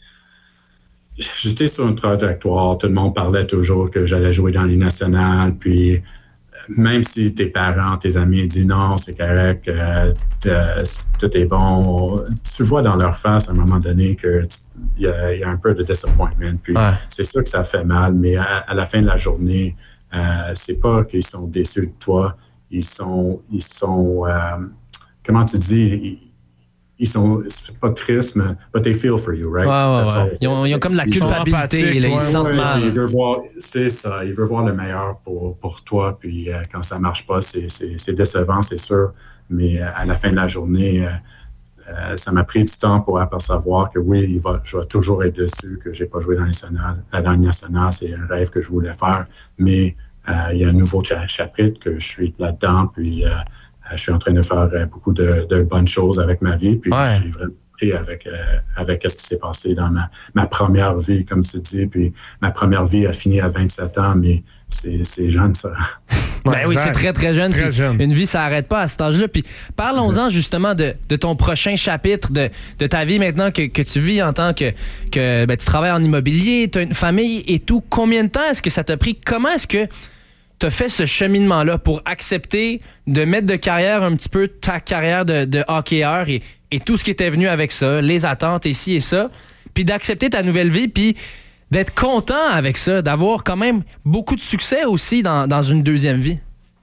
J'étais sur une trajectoire. Tout le monde parlait toujours que j'allais jouer dans les nationales, puis même si tes parents, tes amis disent non, c'est correct, euh, tout est bon, tu vois dans leur face à un moment donné qu'il y, y a un peu de disappointment. Puis ouais. C'est sûr que ça fait mal, mais à, à la fin de la journée, euh, c'est pas qu'ils sont déçus de toi, ils sont, ils sont, euh, comment tu dis, ils, ils sont c'est pas tristes, mais but they feel for you, right? Ouais, ouais, ouais. Ils, ont, ils ont comme la culpabilité, là, ils ouais, sentent ouais, mal. Il veut voir, c'est ça, il veut voir le meilleur pour, pour toi, puis euh, quand ça marche pas, c'est, c'est, c'est décevant, c'est sûr, mais euh, à la fin de la journée, euh, euh, ça m'a pris du temps pour apercevoir que oui, il va, je vais toujours être dessus, que j'ai pas joué dans les nationales, euh, dans les nationales, c'est un rêve que je voulais faire, mais euh, il y a un nouveau cha- chapitre que je suis là-dedans, puis euh, je suis en train de faire euh, beaucoup de, de bonnes choses avec ma vie, puis ouais. J'ai vraiment pris avec, euh, avec ce qui s'est passé dans ma, ma première vie, comme tu dis, puis ma première vie a fini à vingt-sept ans, mais c'est, c'est jeune, ça. Ben oui, c'est très, très jeune. Très jeune. Une vie, ça n'arrête pas à cet âge-là. Puis parlons-en justement de, de ton prochain chapitre, de, de ta vie maintenant que, que tu vis en tant que, que ben, tu travailles en immobilier, tu as une famille et tout. Combien de temps est-ce que ça t'a pris? Comment est-ce que tu as fait ce cheminement-là pour accepter de mettre de carrière un petit peu ta carrière de, de hockeyeur et, et tout ce qui était venu avec ça, les attentes et ci et ça, puis d'accepter ta nouvelle vie, puis d'être content avec ça, d'avoir quand même beaucoup de succès aussi dans, dans une deuxième vie?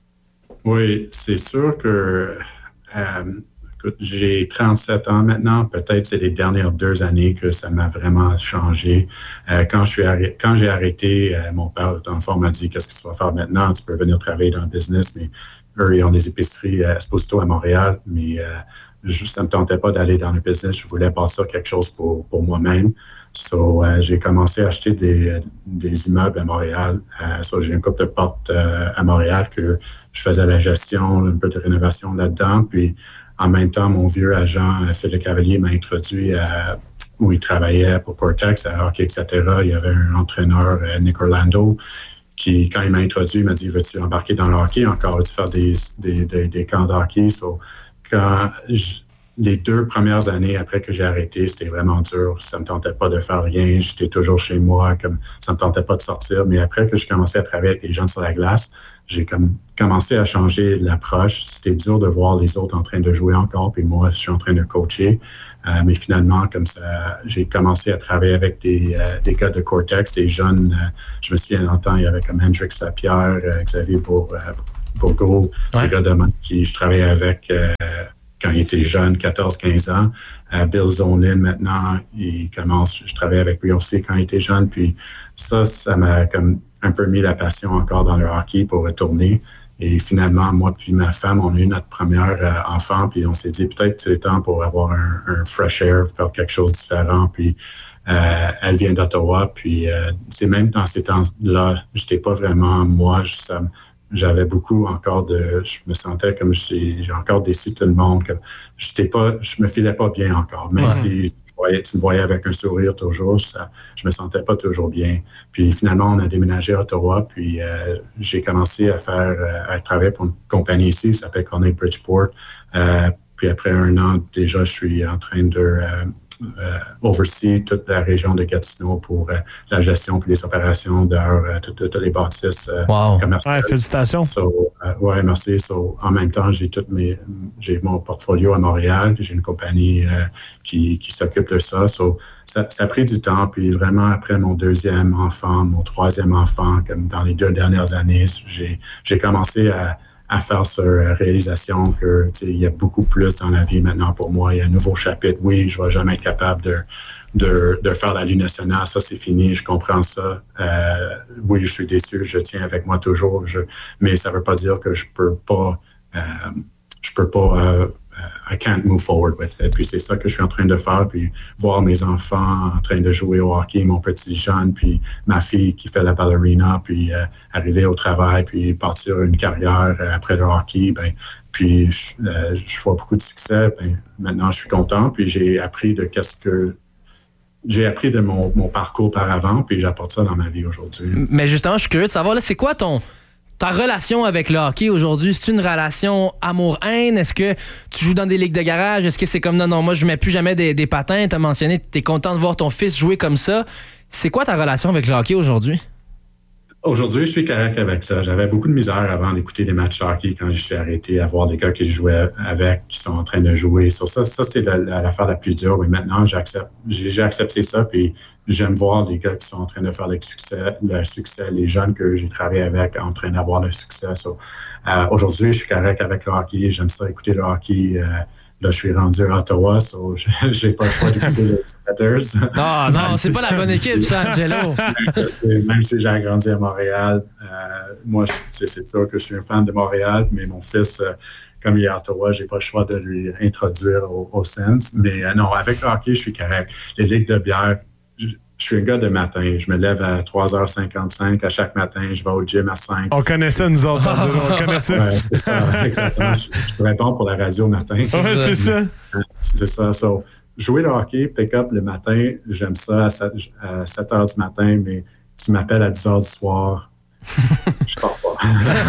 Oui, c'est sûr que euh, écoute, j'ai trente-sept ans maintenant. Peut-être c'est les dernières deux années que ça m'a vraiment changé. Euh, quand, je suis arrêt, quand j'ai arrêté, euh, mon père, dans le fond, m'a dit « Qu'est-ce que tu vas faire maintenant? Tu peux venir travailler dans le business. » Mais eux, ils ont des épiceries à Esposito à Montréal. Mais euh, je, ça ne me tentait pas d'aller dans le business. Je voulais bâtir quelque chose pour, pour moi-même. So, euh, j'ai commencé à acheter des, des immeubles à Montréal. Euh, so, j'ai une couple de portes euh, à Montréal que je faisais la gestion, un peu de rénovation là-dedans. Puis, en même temps, mon vieux agent, Philippe Cavalier, m'a introduit à, où il travaillait pour Cortex, à hockey, et cetera, il y avait un entraîneur, euh, Nick Orlando, qui, quand il m'a introduit, il m'a dit « Veux-tu embarquer dans le hockey encore? Veux-tu faire des, des, des, des camps de hockey? » So, quand je, les deux premières années après que j'ai arrêté, c'était vraiment dur. Ça me tentait pas de faire rien. J'étais toujours chez moi. Comme ça me tentait pas de sortir. Mais après que j'ai commencé à travailler avec les jeunes sur la glace, j'ai comme commencé à changer l'approche. C'était dur de voir les autres en train de jouer encore. Puis moi, je suis en train de coacher. Euh, mais finalement, comme ça, j'ai commencé à travailler avec des, euh, des gars de Cortex, des jeunes. Euh, je me souviens longtemps, il y avait comme Hendrix Lapierre, euh, Xavier Bour, euh, Bourgault, ouais. des gars de main qui je travaillais avec. Euh, quand il était jeune, quatorze quinze ans. Euh, Bill Zonin, maintenant, il commence, je travaillais avec lui aussi quand il était jeune. Puis ça, ça m'a comme un peu mis la passion encore dans le hockey pour retourner. Et finalement, moi puis ma femme, on a eu notre première euh, enfant. Puis on s'est dit, peut-être c'est temps pour avoir un, un fresh air, faire quelque chose de différent. Puis euh, elle vient d'Ottawa. Puis euh, c'est même dans ces temps-là, j'étais pas vraiment moi. Je, ça, J'avais beaucoup encore de... Je me sentais comme j'ai, j'ai encore déçu tout le monde. Comme j'étais pas, je me filais pas bien encore. Même ouais. si je voyais, tu me voyais avec un sourire toujours, ça, je me sentais pas toujours bien. Puis finalement, on a déménagé à Ottawa. Puis euh, j'ai commencé à faire... à travailler pour une compagnie ici, ça s'appelle Cornet Bridgeport. Euh, puis après un an, déjà, je suis en train de... Euh, Euh, oversee toute la région de Gatineau pour euh, la gestion et les opérations de euh, toutes les bâtisses euh, wow. commerciales. Ouais, félicitations. So, euh, ouais, merci. So, en même temps, j'ai toutes mes, j'ai mon portfolio à Montréal. J'ai une compagnie euh, qui, qui s'occupe de ça. So, ça. Ça a pris du temps. Puis vraiment, après mon deuxième enfant, mon troisième enfant, comme dans les deux dernières années, j'ai, j'ai commencé à à faire cette réalisation que il y a beaucoup plus dans la vie maintenant pour moi. Il y a un nouveau chapitre. Oui, je ne vais jamais être capable de, de, de faire la Ligue nationale. Ça, c'est fini. Je comprends ça. Euh, oui, je suis déçu. Je tiens avec moi toujours. Je, mais ça ne veut pas dire que je peux pas... Euh, je peux pas... Euh, I can't move forward with it. Puis c'est ça que je suis en train de faire. Puis voir mes enfants en train de jouer au hockey, mon petit jeune, puis ma fille qui fait la ballerina, puis euh, arriver au travail, puis partir une carrière euh, après le hockey. Ben, puis je, euh, je vois beaucoup de succès. Ben, maintenant, je suis content. Puis j'ai appris de qu'est-ce que j'ai appris de mon, mon parcours auparavant, puis j'apporte ça dans ma vie aujourd'hui. Mais justement, je suis curieux de savoir, là, c'est quoi ton... Ta relation avec le hockey aujourd'hui, c'est une relation amour-haine? Est-ce que tu joues dans des ligues de garage? Est-ce que c'est comme non, non, moi je mets plus jamais des, des patins? Tu as mentionné, tu es content de voir ton fils jouer comme ça. C'est quoi ta relation avec le hockey aujourd'hui? Aujourd'hui, je suis correct avec ça. J'avais beaucoup de misère avant d'écouter les matchs de hockey quand je suis arrêté à voir des gars que je jouais avec qui sont en train de jouer. Sur ça, ça c'était la, la, l'affaire la plus dure. Mais maintenant, j'accepte, j'ai, j'ai accepté ça. Puis j'aime voir les gars qui sont en train de faire le succès, le succès, les jeunes que j'ai travaillé avec en train d'avoir le succès. So, euh, aujourd'hui, je suis correct avec le hockey. J'aime ça écouter le hockey. Euh, Là, je suis rendu à Ottawa, so j'ai pas le choix d'écouter les Senators. Non, non, c'est pas la bonne équipe, ça, Angelo. Même si j'ai grandi à Montréal, euh, moi, c'est, c'est sûr que je suis un fan de Montréal, mais mon fils, euh, comme il est à Ottawa, j'ai pas le choix de lui introduire au, au Sens. Mais euh, non, avec le hockey, je suis correct. Les ligues de bière, je, je suis un gars de matin. Je me lève à trois heures cinquante-cinq à chaque matin. Je vais au gym à cinq. On connaît ça, nous autres. On connaît ça. Ouais, c'est ça, exactement. Je, je peux répondre pour la radio le matin. C'est ouais, ça. C'est ça. C'est ça. So, jouer le hockey, pick-up le matin, j'aime ça à sept heures du matin, mais tu m'appelles à dix heures du soir, je sors pas.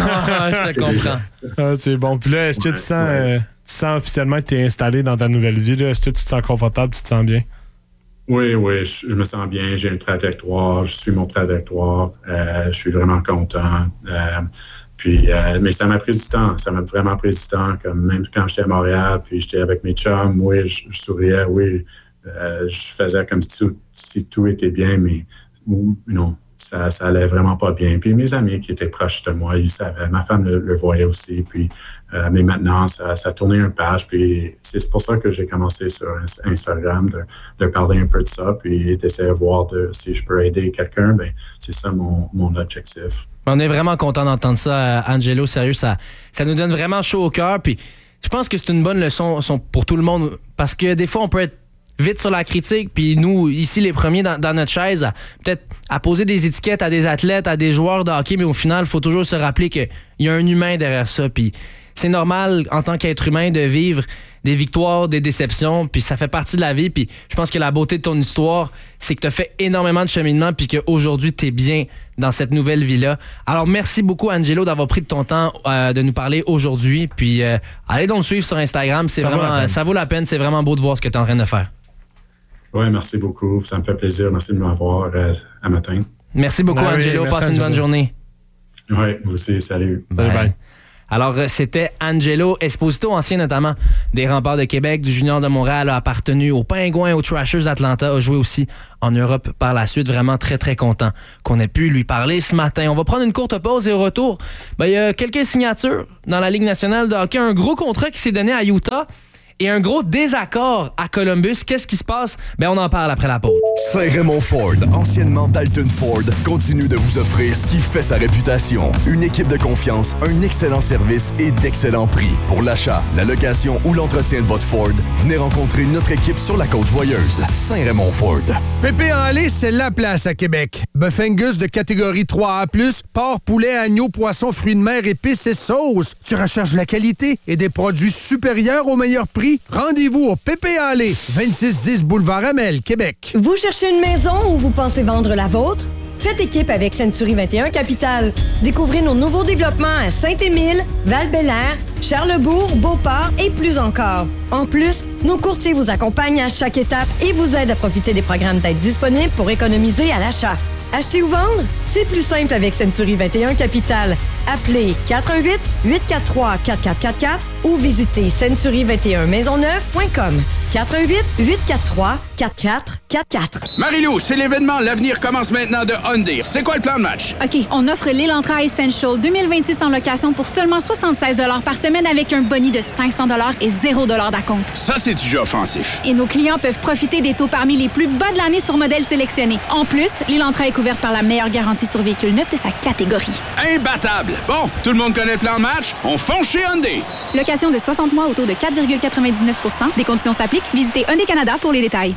Je te comprends. Ah, c'est bon. Puis là, est-ce que ouais, tu, sens, ouais. euh, tu sens officiellement que tu es installé dans ta nouvelle vie? Là? Est-ce que tu te sens confortable, tu te sens bien? Oui, oui, je, je me sens bien. J'ai une trajectoire, je suis mon trajectoire. Euh, je suis vraiment content. Euh, puis, euh, mais ça m'a pris du temps. Ça m'a vraiment pris du temps. Comme même quand j'étais à Montréal, puis j'étais avec mes chums, oui, je, je souriais, oui, euh, je faisais comme si tout, si tout était bien, mais non. Ça, ça allait vraiment pas bien. Puis mes amis qui étaient proches de moi, ils savaient. Ma femme le, le voyait aussi. Puis, euh, mais maintenant, ça, ça a tourné une page. Puis c'est pour ça que j'ai commencé sur Instagram de, de parler un peu de ça, puis d'essayer de voir de, si je peux aider quelqu'un. Ben, c'est ça mon, mon objectif. On est vraiment content d'entendre ça, Angelo. Sérieux, ça, ça nous donne vraiment chaud au cœur. Puis je pense que c'est une bonne leçon pour tout le monde parce que des fois, on peut être vite sur la critique, puis nous, ici, les premiers dans, dans notre chaise, à, peut-être à poser des étiquettes à des athlètes, à des joueurs de hockey, mais au final, il faut toujours se rappeler qu'il y a un humain derrière ça, puis c'est normal en tant qu'être humain de vivre des victoires, des déceptions, puis ça fait partie de la vie. Puis je pense que la beauté de ton histoire, c'est que tu as fait énormément de cheminement, puis qu'aujourd'hui, tu es bien dans cette nouvelle vie-là. Alors, merci beaucoup, Angelo, d'avoir pris de ton temps euh, de nous parler aujourd'hui. Puis, euh, allez donc le suivre sur Instagram. C'est ça, vraiment, vaut ça vaut la peine. C'est vraiment beau de voir ce que tu es en train de faire. Oui, merci beaucoup. Ça me fait plaisir. Merci de m'avoir euh, à matin. Merci beaucoup, ben Angelo. Oui, merci, Passe une Angelo. Bonne journée. Oui, vous aussi. Salut. Bye. Bye. Bye. Alors, c'était Angelo Esposito, ancien notamment des Remparts de Québec, du Junior de Montréal, a appartenu aux Pingouins, aux Thrashers Atlanta, a joué aussi en Europe par la suite. Vraiment très, très content qu'on ait pu lui parler ce matin. On va prendre une courte pause et au retour, ben, il y a quelques signatures dans la Ligue nationale de hockey. Un gros contrat qui s'est donné à Utah et un gros désaccord à Columbus. Qu'est-ce qui se passe? Ben, on en parle après la pause. Saint-Raymond Ford, anciennement Dalton Ford, continue de vous offrir ce qui fait sa réputation. Une équipe de confiance, un excellent service et d'excellents prix. Pour l'achat, la location ou l'entretien de votre Ford, venez rencontrer notre équipe sur la Côte-Joyeuse. Saint-Raymond Ford. Pépé en lait, c'est la place à Québec. Bœuf Angus de catégorie trois A plus, porc, poulet, agneau, poisson, fruits de mer, épices et sauces. Tu recherches la qualité et des produits supérieurs au meilleur prix? Rendez-vous au Pépé en lait, vingt-six dix Boulevard Amel, Québec. Vous cherchez une maison ou vous pensez vendre la vôtre? Faites équipe avec Century vingt et un Capital. Découvrez nos nouveaux développements à Saint-Émile, Val-Bélair, Charlesbourg, Beauport et plus encore. En plus, nos courtiers vous accompagnent à chaque étape et vous aident à profiter des programmes d'aide disponibles pour économiser à l'achat. Acheter ou vendre? C'est plus simple avec Century vingt et un Capital. Appelez quatre un huit, huit quatre trois, quatre quatre quatre quatre ou visitez century vingt et un maisonneuve point com. quatre un huit, huit quatre trois, quatre quatre quatre quatre. Marie-Lou, c'est l'événement L'avenir commence maintenant de Hyundai. C'est quoi le plan de match? OK, on offre l'Elantra Essential deux mille vingt-six en location pour seulement soixante-seize dollars par semaine avec un boni de cinq cents dollars et zéro dollars d'acompte. Ça, c'est du jeu offensif. Et nos clients peuvent profiter des taux parmi les plus bas de l'année sur modèles sélectionnés. En plus, l'Elantra est couverte par la meilleure garantie sur véhicule neuf de sa catégorie. Imbattable! Bon, tout le monde connaît le plan de match? On fonce chez Hyundai! Location de soixante mois au taux de quatre virgule quatre-vingt-dix-neuf pour cent. Des conditions s'appliquent. Visitez Hyundai Canada pour les détails.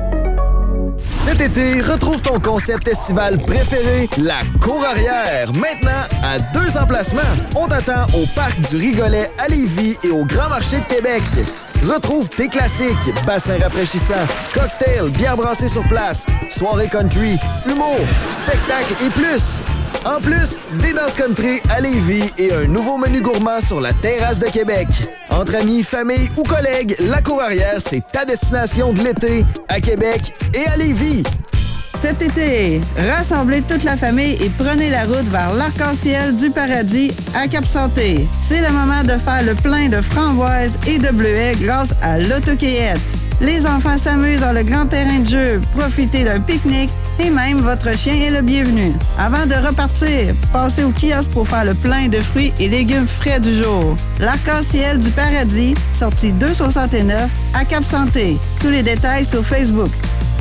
Cet été, retrouve ton concept estival préféré, la Cour Arrière. Maintenant, à deux emplacements. On t'attend au Parc du Rigolet à Lévis et au Grand Marché de Québec. Retrouve tes classiques, bassins rafraîchissants, cocktails, bières brassées sur place, soirée country, humour, spectacles et plus. En plus, des danses country à Lévis et un nouveau menu gourmand sur la terrasse de Québec. Entre amis, famille ou collègues, la Cour Arrière, c'est ta destination de l'été à Québec et à Lévis. Cet été, rassemblez toute la famille et prenez la route vers l'arc-en-ciel du paradis à Cap-Santé. C'est le moment de faire le plein de framboises et de bleuets grâce à l'autocueillette. Les enfants s'amusent dans le grand terrain de jeu, profitez d'un pique-nique et même votre chien est le bienvenu. Avant de repartir, passez au kiosque pour faire le plein de fruits et légumes frais du jour. L'arc-en-ciel du paradis, sortie deux soixante-neuf à Cap-Santé. Tous les détails sur Facebook.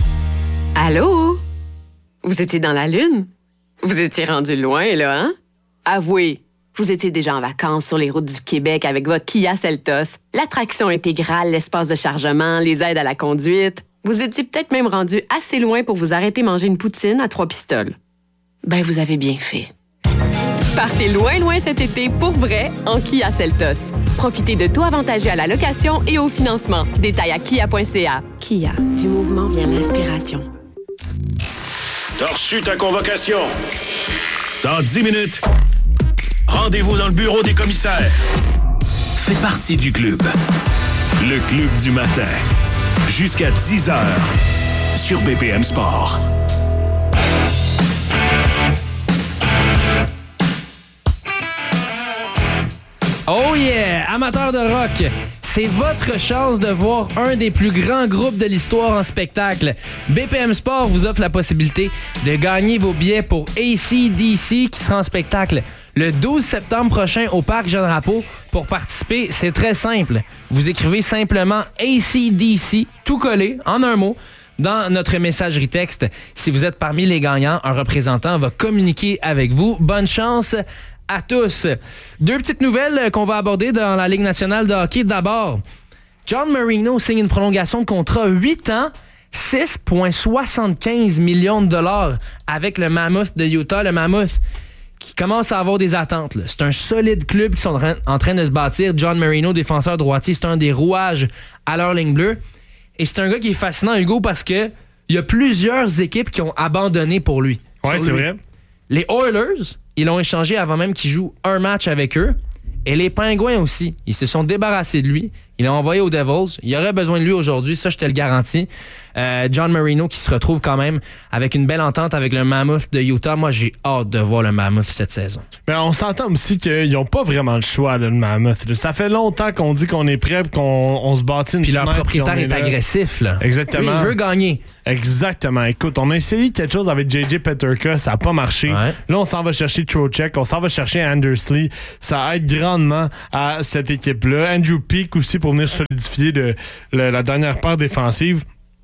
Allô? Vous étiez dans la Lune? Vous étiez rendu loin, là, hein? Avouez, vous étiez déjà en vacances sur les routes du Québec avec votre Kia Seltos, l'attraction intégrale, l'espace de chargement, les aides à la conduite. Vous étiez peut-être même rendu assez loin pour vous arrêter manger une poutine à trois pistoles. Ben, vous avez bien fait. Partez loin, loin cet été pour vrai en Kia Seltos. Profitez de taux avantagés à la location et au financement. Détails à kia point c a. Kia, du mouvement vient l'inspiration. T'as reçu ta convocation. Dans dix minutes, rendez-vous dans le bureau des commissaires. Fais partie du club. Le club du matin. Jusqu'à dix heures. Sur B P M Sport. Oh yeah! Amateurs de rock, c'est votre chance de voir un des plus grands groupes de l'histoire en spectacle. B P M Sport vous offre la possibilité de gagner vos billets pour A C D C qui sera en spectacle le douze septembre prochain au Parc Jean-Drapeau. Pour participer, c'est très simple. Vous écrivez simplement A C D C, tout collé, en un mot, dans notre messagerie texte. Si vous êtes parmi les gagnants, un représentant va communiquer avec vous. Bonne chance à tous. Deux petites nouvelles qu'on va aborder dans la Ligue nationale de hockey. D'abord, John Marino signe une prolongation de contrat huit ans, six virgule soixante-quinze millions de dollars avec le Mammoth de Utah. Le Mammoth qui commence à avoir des attentes. Là. C'est un solide club qui sont en train, en train de se bâtir. John Marino, défenseur droitier, c'est un des rouages à leur ligne bleue. Et c'est un gars qui est fascinant, Hugo, parce que il y a plusieurs équipes qui ont abandonné pour lui. Ouais, c'est lui. vrai. Les Oilers, ils l'ont échangé avant même qu'il joue un match avec eux. Et les Pingouins aussi. Ils se sont débarrassés de lui. Ils l'ont envoyé aux Devils. Il aurait besoin de lui aujourd'hui, ça, je te le garantis. Euh, John Marino qui se retrouve quand même avec une belle entente avec le Mammoth de Utah. Moi, j'ai hâte de voir le Mammoth cette saison. Mais on s'entend aussi qu'ils n'ont pas vraiment le choix, là, le Mammoth. Ça fait longtemps qu'on dit qu'on est prêt et qu'on on se bâtit une Puis leur fenêtre, propriétaire est, est là. agressif. Là. Exactement. Oui, il veut gagner. Exactement. Écoute, on a essayé quelque chose avec J J Peterka, ça n'a pas marché. Ouais. Là, on s'en va chercher Trocheck, on s'en va chercher Andersley. Ça aide grandement à cette équipe-là. Andrew Peak aussi pour venir solidifier de, le, la dernière paire défensive.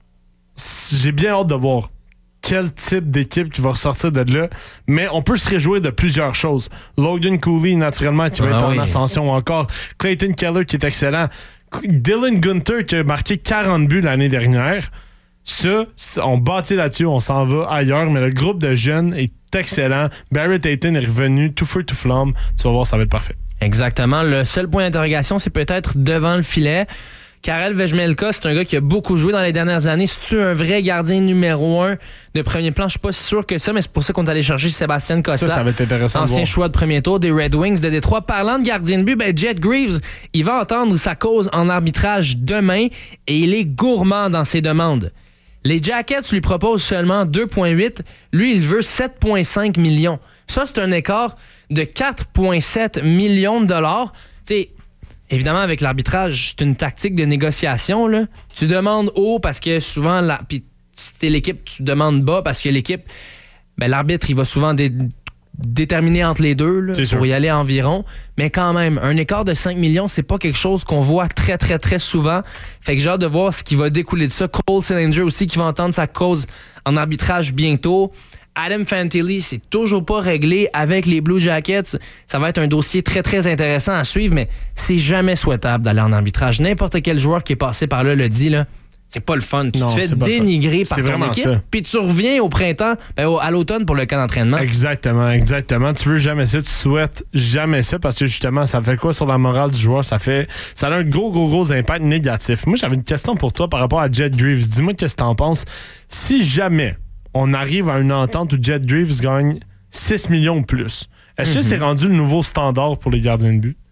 J'ai bien hâte de voir quel type d'équipe qui va ressortir de là. Mais on peut se réjouir de plusieurs choses. Logan Cooley, naturellement, qui va ah être oui. en ascension encore. Clayton Keller, qui est excellent. Dylan Gunther, qui a marqué quarante buts l'année dernière. Ça, on bâtit là-dessus, on s'en va ailleurs, mais le groupe de jeunes est excellent. Barrett Hayton est revenu, tout feu, tout flamme. Tu vas voir, ça va être parfait. Exactement. Le seul point d'interrogation, c'est peut-être devant le filet. Karel Vejmelka, c'est un gars qui a beaucoup joué dans les dernières années. C'est-tu un vrai gardien numéro un de premier plan? Je suis pas si sûr que ça, mais c'est pour ça qu'on est allé chercher Sébastien Cossa. Ça, ça va être intéressant de ancien voir. choix de premier tour des Red Wings de Détroit. Parlant de gardien de but, ben Jet Greaves, il va entendre sa cause en arbitrage demain et il est gourmand dans ses demandes. Les Jackets lui proposent seulement deux virgule huit. Lui, il veut sept virgule cinq millions. Ça, c'est un écart de quatre virgule sept millions de dollars. Tu sais, évidemment, avec l'arbitrage, c'est une tactique de négociation. Là. Tu demandes haut parce que souvent, la, puis si t'es l'équipe, tu demandes bas parce que l'équipe, ben, l'arbitre, il va souvent dé, déterminer entre les deux là, pour sûr. y aller environ. Mais quand même, un écart de cinq millions, c'est pas quelque chose qu'on voit très, très, très souvent. Fait que j'ai hâte de voir ce qui va découler de ça. Cole Sillinger aussi qui va entendre sa cause en arbitrage bientôt. Adam Fantilli, c'est toujours pas réglé avec les Blue Jackets. Ça va être un dossier très, très intéressant à suivre, mais c'est jamais souhaitable d'aller en arbitrage. N'importe quel joueur qui est passé par là le dit, là. C'est pas le fun. Tu Non, te fais c'est pas dénigrer le par fun. C'est ton vraiment équipe, ça. puis tu reviens au printemps, ben, au- à l'automne pour le camp d'entraînement. Exactement, exactement. Tu veux jamais ça, tu souhaites jamais ça parce que justement, ça fait quoi sur la morale du joueur? Ça fait, ça a un gros, gros, gros impact négatif. Moi, j'avais une question pour toi par rapport à Jet Greaves. Dis-moi qu'est-ce que t'en penses. Si jamais on arrive à une entente où Jet Greaves gagne six millions ou plus, est-ce que Mhm. c'est rendu le nouveau standard pour les gardiens de but?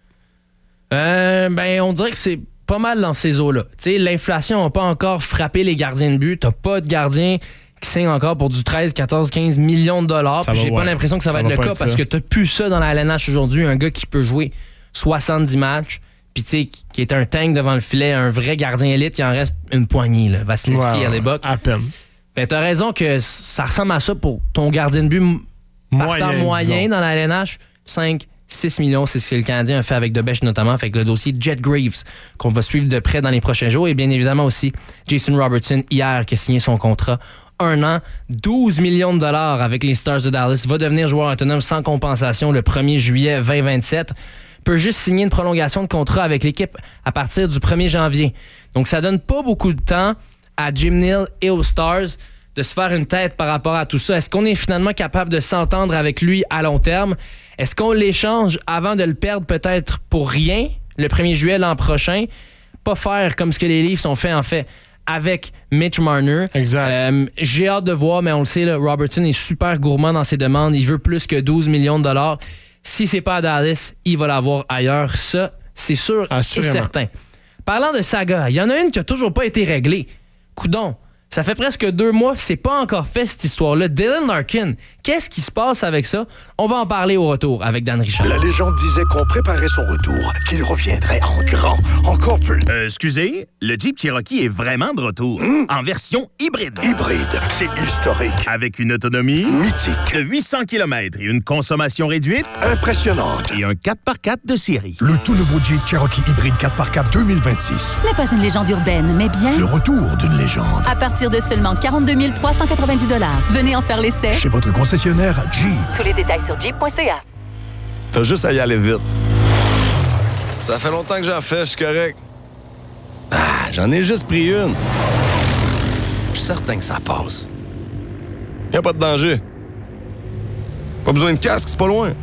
Euh, ben, on dirait que c'est pas mal dans ces eaux-là. Tu sais, l'inflation n'a pas encore frappé les gardiens de but. T'as pas de gardiens qui signent encore pour du treize, quatorze, quinze millions de dollars. Ça Puis va, j'ai pas ouais. l'impression que ça, Ça va être va le pas cas être parce ça. que t'as plus ça dans la L N H aujourd'hui. Un gars qui peut jouer soixante-dix matchs, puis tu sais, qui est un tank devant le filet, un vrai gardien élite, il en reste une poignée, là. Vasilevski, Ouais, ouais, Hellebuyck. à peine. Ben, t'as raison que ça ressemble à ça pour ton gardien de but m- partant Moyen, moyen disons. dans la L N H. cinq, six millions, c'est ce que le Canadien a fait avec Debèche notamment, fait que le dossier Jet Greaves qu'on va suivre de près dans les prochains jours. Et bien évidemment aussi Jason Robertson hier qui a signé son contrat. Un an, douze millions de dollars avec les Stars de Dallas. Va devenir joueur autonome sans compensation le premier juillet vingt vingt-sept. Peut juste signer une prolongation de contrat avec l'équipe à partir du premier janvier. Donc ça donne pas beaucoup de temps à Jim Neal et aux Stars de se faire une tête par rapport à tout ça. Est-ce qu'on est finalement capable de s'entendre avec lui à long terme? Est-ce qu'on l'échange avant de le perdre peut-être pour rien le premier juillet l'an prochain? Pas faire comme ce que les Leafs ont fait en fait avec Mitch Marner. Exact. Euh, j'ai hâte de voir, mais on le sait, là, Robertson est super gourmand dans ses demandes. Il veut plus que douze millions de dollars. Si c'est pas à Dallas, il va l'avoir ailleurs. Ça, c'est sûr et Assurément. certain. Parlant de saga, il y en a une qui a toujours pas été réglée. Coudon, ça fait presque deux mois, c'est pas encore fait cette histoire-là. Dylan Larkin, qu'est-ce qui se passe avec ça? On va en parler au retour avec Dan Richard. La légende disait qu'on préparait son retour, qu'il reviendrait en grand, encore plus. Euh, excusez, le Jeep Cherokee est vraiment de retour. En version hybride. Hybride, c'est historique. Avec une autonomie mythique de huit cents kilomètres et une consommation réduite impressionnante. Et un quatre par quatre de série. Le tout nouveau Jeep Cherokee hybride quatre par quatre deux mille vingt-six. Ce n'est pas une légende urbaine, mais bien... Le retour d'une légende. À partir de seulement quarante-deux mille trois cent quatre-vingt-dix dollars. Venez en faire l'essai. Chez votre concessionnaire Jeep. Tous les détails sur jeep point c a. T'as juste à y aller vite. Ça fait longtemps que j'en fais, je suis correct. Ah, j'en ai juste pris une. Je suis certain que ça passe. Y a pas de danger. Pas besoin de casque, c'est pas loin.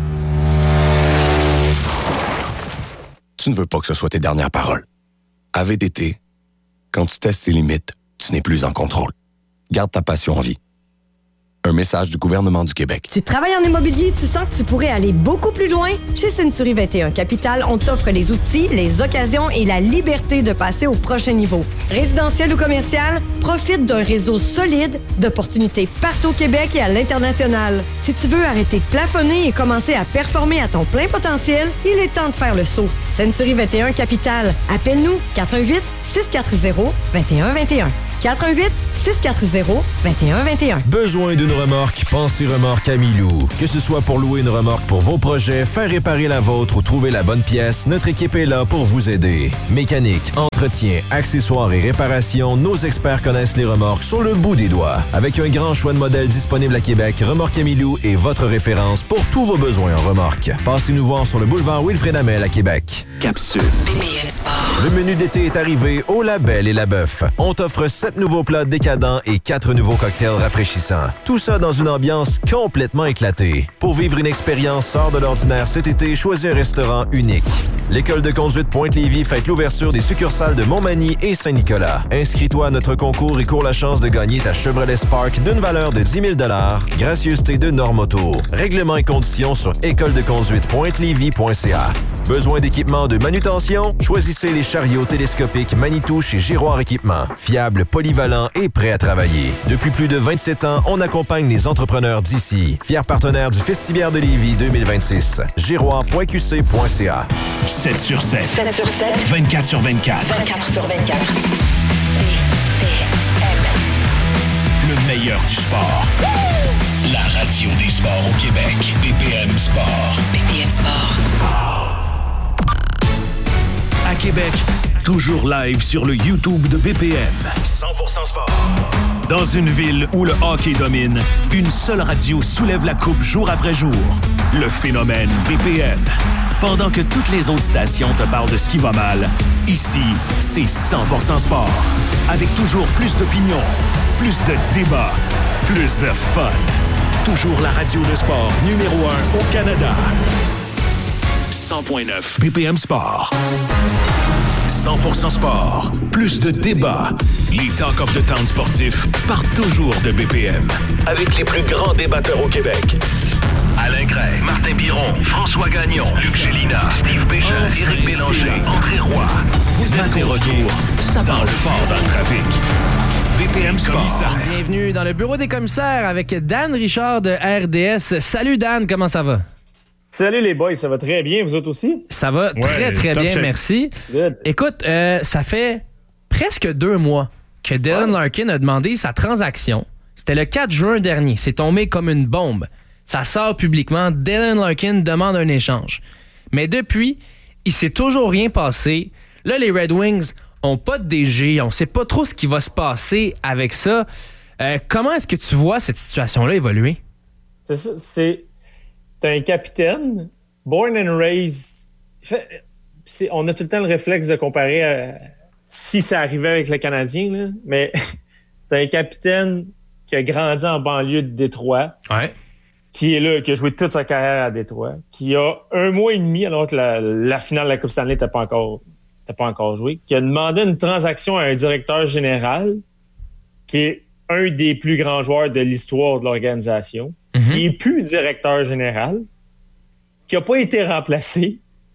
Tu ne veux pas que ce soit tes dernières paroles. À V D T, quand tu testes tes limites, tu n'es plus en contrôle. Garde ta passion en vie. Un message du gouvernement du Québec. Tu travailles en immobilier, tu sens que tu pourrais aller beaucoup plus loin? Chez Century vingt et un Capital, on t'offre les outils, les occasions et la liberté de passer au prochain niveau. Résidentiel ou commercial, profite d'un réseau solide d'opportunités partout au Québec et à l'international. Si tu veux arrêter de plafonner et commencer à performer à ton plein potentiel, il est temps de faire le saut. Century vingt et un Capital. Appelle-nous quatre un huit, six quatre zéro, deux un deux un. quatre un huit, six quatre zéro, deux un deux un. Besoin d'une remorque? Pensez Remorque Amilou. Que ce soit pour louer une remorque pour vos projets, faire réparer la vôtre ou trouver la bonne pièce, notre équipe est là pour vous aider. Mécanique, entretien, accessoires et réparations, nos experts connaissent les remorques sur le bout des doigts. Avec un grand choix de modèles disponibles à Québec, Remorque Amilou est votre référence pour tous vos besoins en remorque. Passez nous voir sur le boulevard Wilfrid Hamel à Québec. Capsule. B P M Sport. Le menu d'été est arrivé au La Belle et la Bœuf. On t'offre sept nouveaux plats décadents et quatre nouveaux cocktails rafraîchissants. Tout ça dans une ambiance complètement éclatée. Pour vivre une expérience hors de l'ordinaire cet été, choisis un restaurant unique. L'École de conduite Pointe-Lévis fête l'ouverture des succursales de Montmagny et Saint-Nicolas. Inscris-toi à notre concours et cours la chance de gagner ta Chevrolet Spark d'une valeur de dix mille dollars, gracieuseté de Normoto. Règlements et conditions sur école de conduite pointe lévis point c a. Besoin d'équipement de manutention? Choisissez les chariots télescopiques Manitou chez Giroir Équipement. Fiable, polyvalent et prêt à travailler. Depuis plus de vingt-sept ans, on accompagne les entrepreneurs d'ici. Fier partenaire du Festivière de Lévis deux mille vingt-six. giroir point q c point c a. sept sur sept. sept sur sept. vingt-quatre sur vingt-quatre. vingt-quatre sur vingt-quatre. Le meilleur du sport. La radio des sports au Québec. B P M Sport. B P M Sport. À Québec, toujours live sur le YouTube de B P M. cent pour cent sport. Dans une ville où le hockey domine, une seule radio soulève la coupe jour après jour. Le phénomène B P M. Pendant que toutes les autres stations te parlent de ce qui va mal, ici, c'est cent pour cent sport. Avec toujours plus d'opinions, plus de débats, plus de fun. Toujours la radio de sport numéro un au Canada. cent point neuf B P M Sport. cent pour cent sport. Plus de débats. Les Talk of the Town sportifs partent toujours de B P M. Avec les plus grands débatteurs au Québec. Alain Gray, Martin Biron, François Gagnon, Luc Gélina, Steve Bégin, oh, Éric Bélanger, André Roy. Vous êtes des retours, ça parle fort dans le trafic. B P M Sport. Bienvenue dans le bureau des commissaires avec Dan Richard de R D S. Salut Dan, comment ça va? Salut les boys, ça va très bien, vous autres aussi? Ça va ouais, très très bien, check. merci. Good. Écoute, euh, ça fait presque deux mois que Dylan ouais. Larkin a demandé sa transaction. C'était le quatre juin dernier, c'est tombé comme une bombe. Ça sort publiquement, Dylan Larkin demande un échange. Mais depuis, il s'est toujours rien passé. Là, les Red Wings ont pas de D G, on sait pas trop ce qui va se passer avec ça. Euh, comment est-ce que tu vois cette situation-là évoluer? C'est ça, c'est... T'as un capitaine, born and raised. Fait, c'est, on a tout le temps le réflexe de comparer à, si ça arrivait avec le Canadien, là, mais t'as un capitaine qui a grandi en banlieue de Détroit, ouais. qui est là, qui a joué toute sa carrière à Détroit, qui a un mois et demi, alors que la, la finale de la Coupe Stanley n'était pas encore, n'était pas encore jouée, qui a demandé une transaction à un directeur général qui est un des plus grands joueurs de l'histoire de l'organisation, mm-hmm. qui n'est plus directeur général, qui n'a pas été remplacé.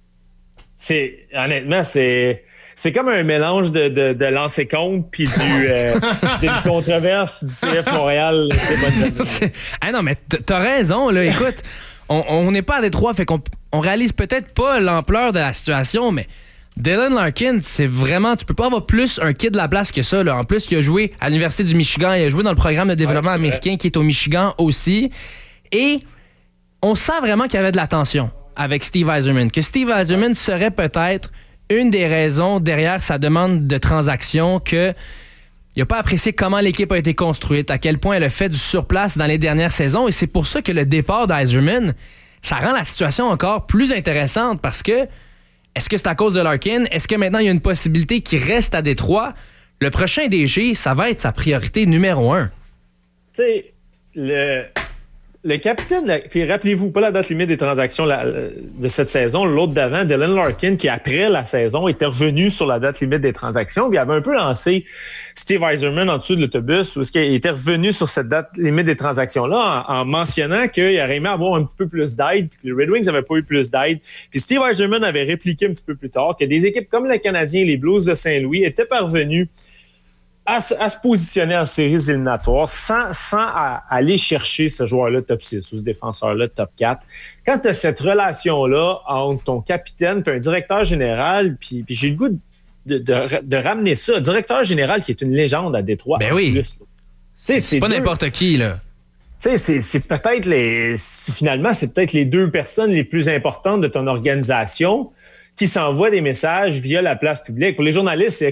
C'est, honnêtement, c'est, c'est comme un mélange de, de, de lancer compte puis du, euh, d'une controverse du C F Montréal. C'est ah non, mais t'as raison, là. Écoute, on n'est pas à Détroit, fait qu'on on réalise peut-être pas l'ampleur de la situation, mais Dylan Larkin, c'est vraiment... Tu peux pas avoir plus un kid de la place que ça. Là. En plus, il a joué à l'Université du Michigan. Il a joué dans le programme de développement ouais, américain ouais. qui est au Michigan aussi. Et on sent vraiment qu'il y avait de la tension avec Steve Yzerman. Que Steve Yzerman ouais. serait peut-être une des raisons derrière sa demande de transaction, qu'il n'a pas apprécié comment l'équipe a été construite, à quel point elle a fait du surplace dans les dernières saisons. Et c'est pour ça que le départ d'Yzerman, ça rend la situation encore plus intéressante parce que est-ce que c'est à cause de Larkin? Est-ce que maintenant il y a une possibilité qu'il reste à Détroit? Le prochain D G, ça va être sa priorité numéro un. Tu sais, le... le capitaine, puis rappelez-vous, pas la date limite des transactions la, de cette saison, l'autre d'avant, Dylan Larkin, qui après la saison était revenu sur la date limite des transactions, puis il avait un peu lancé Steve Yzerman en dessous de l'autobus, où il était revenu sur cette date limite des transactions-là en, en mentionnant qu'il aurait aimé avoir un petit peu plus d'aide, puis que les Red Wings n'avaient pas eu plus d'aide. Puis Steve Yzerman avait répliqué un petit peu plus tard que des équipes comme le Canadien et les Blues de Saint-Louis étaient parvenus À, à se positionner en séries éliminatoires sans, sans à, aller chercher ce joueur-là top six ou ce défenseur-là top quatre. Quand tu as cette relation-là entre ton capitaine et un directeur général, puis, puis j'ai le goût de, de, de ramener ça, un directeur général qui est une légende à Détroit. Ben oui. Plus, c'est, c'est pas deux, n'importe qui, là. C'est, c'est peut-être les... Finalement, c'est peut-être les deux personnes les plus importantes de ton organisation qui s'envoient des messages via la place publique. Pour les journalistes, c'est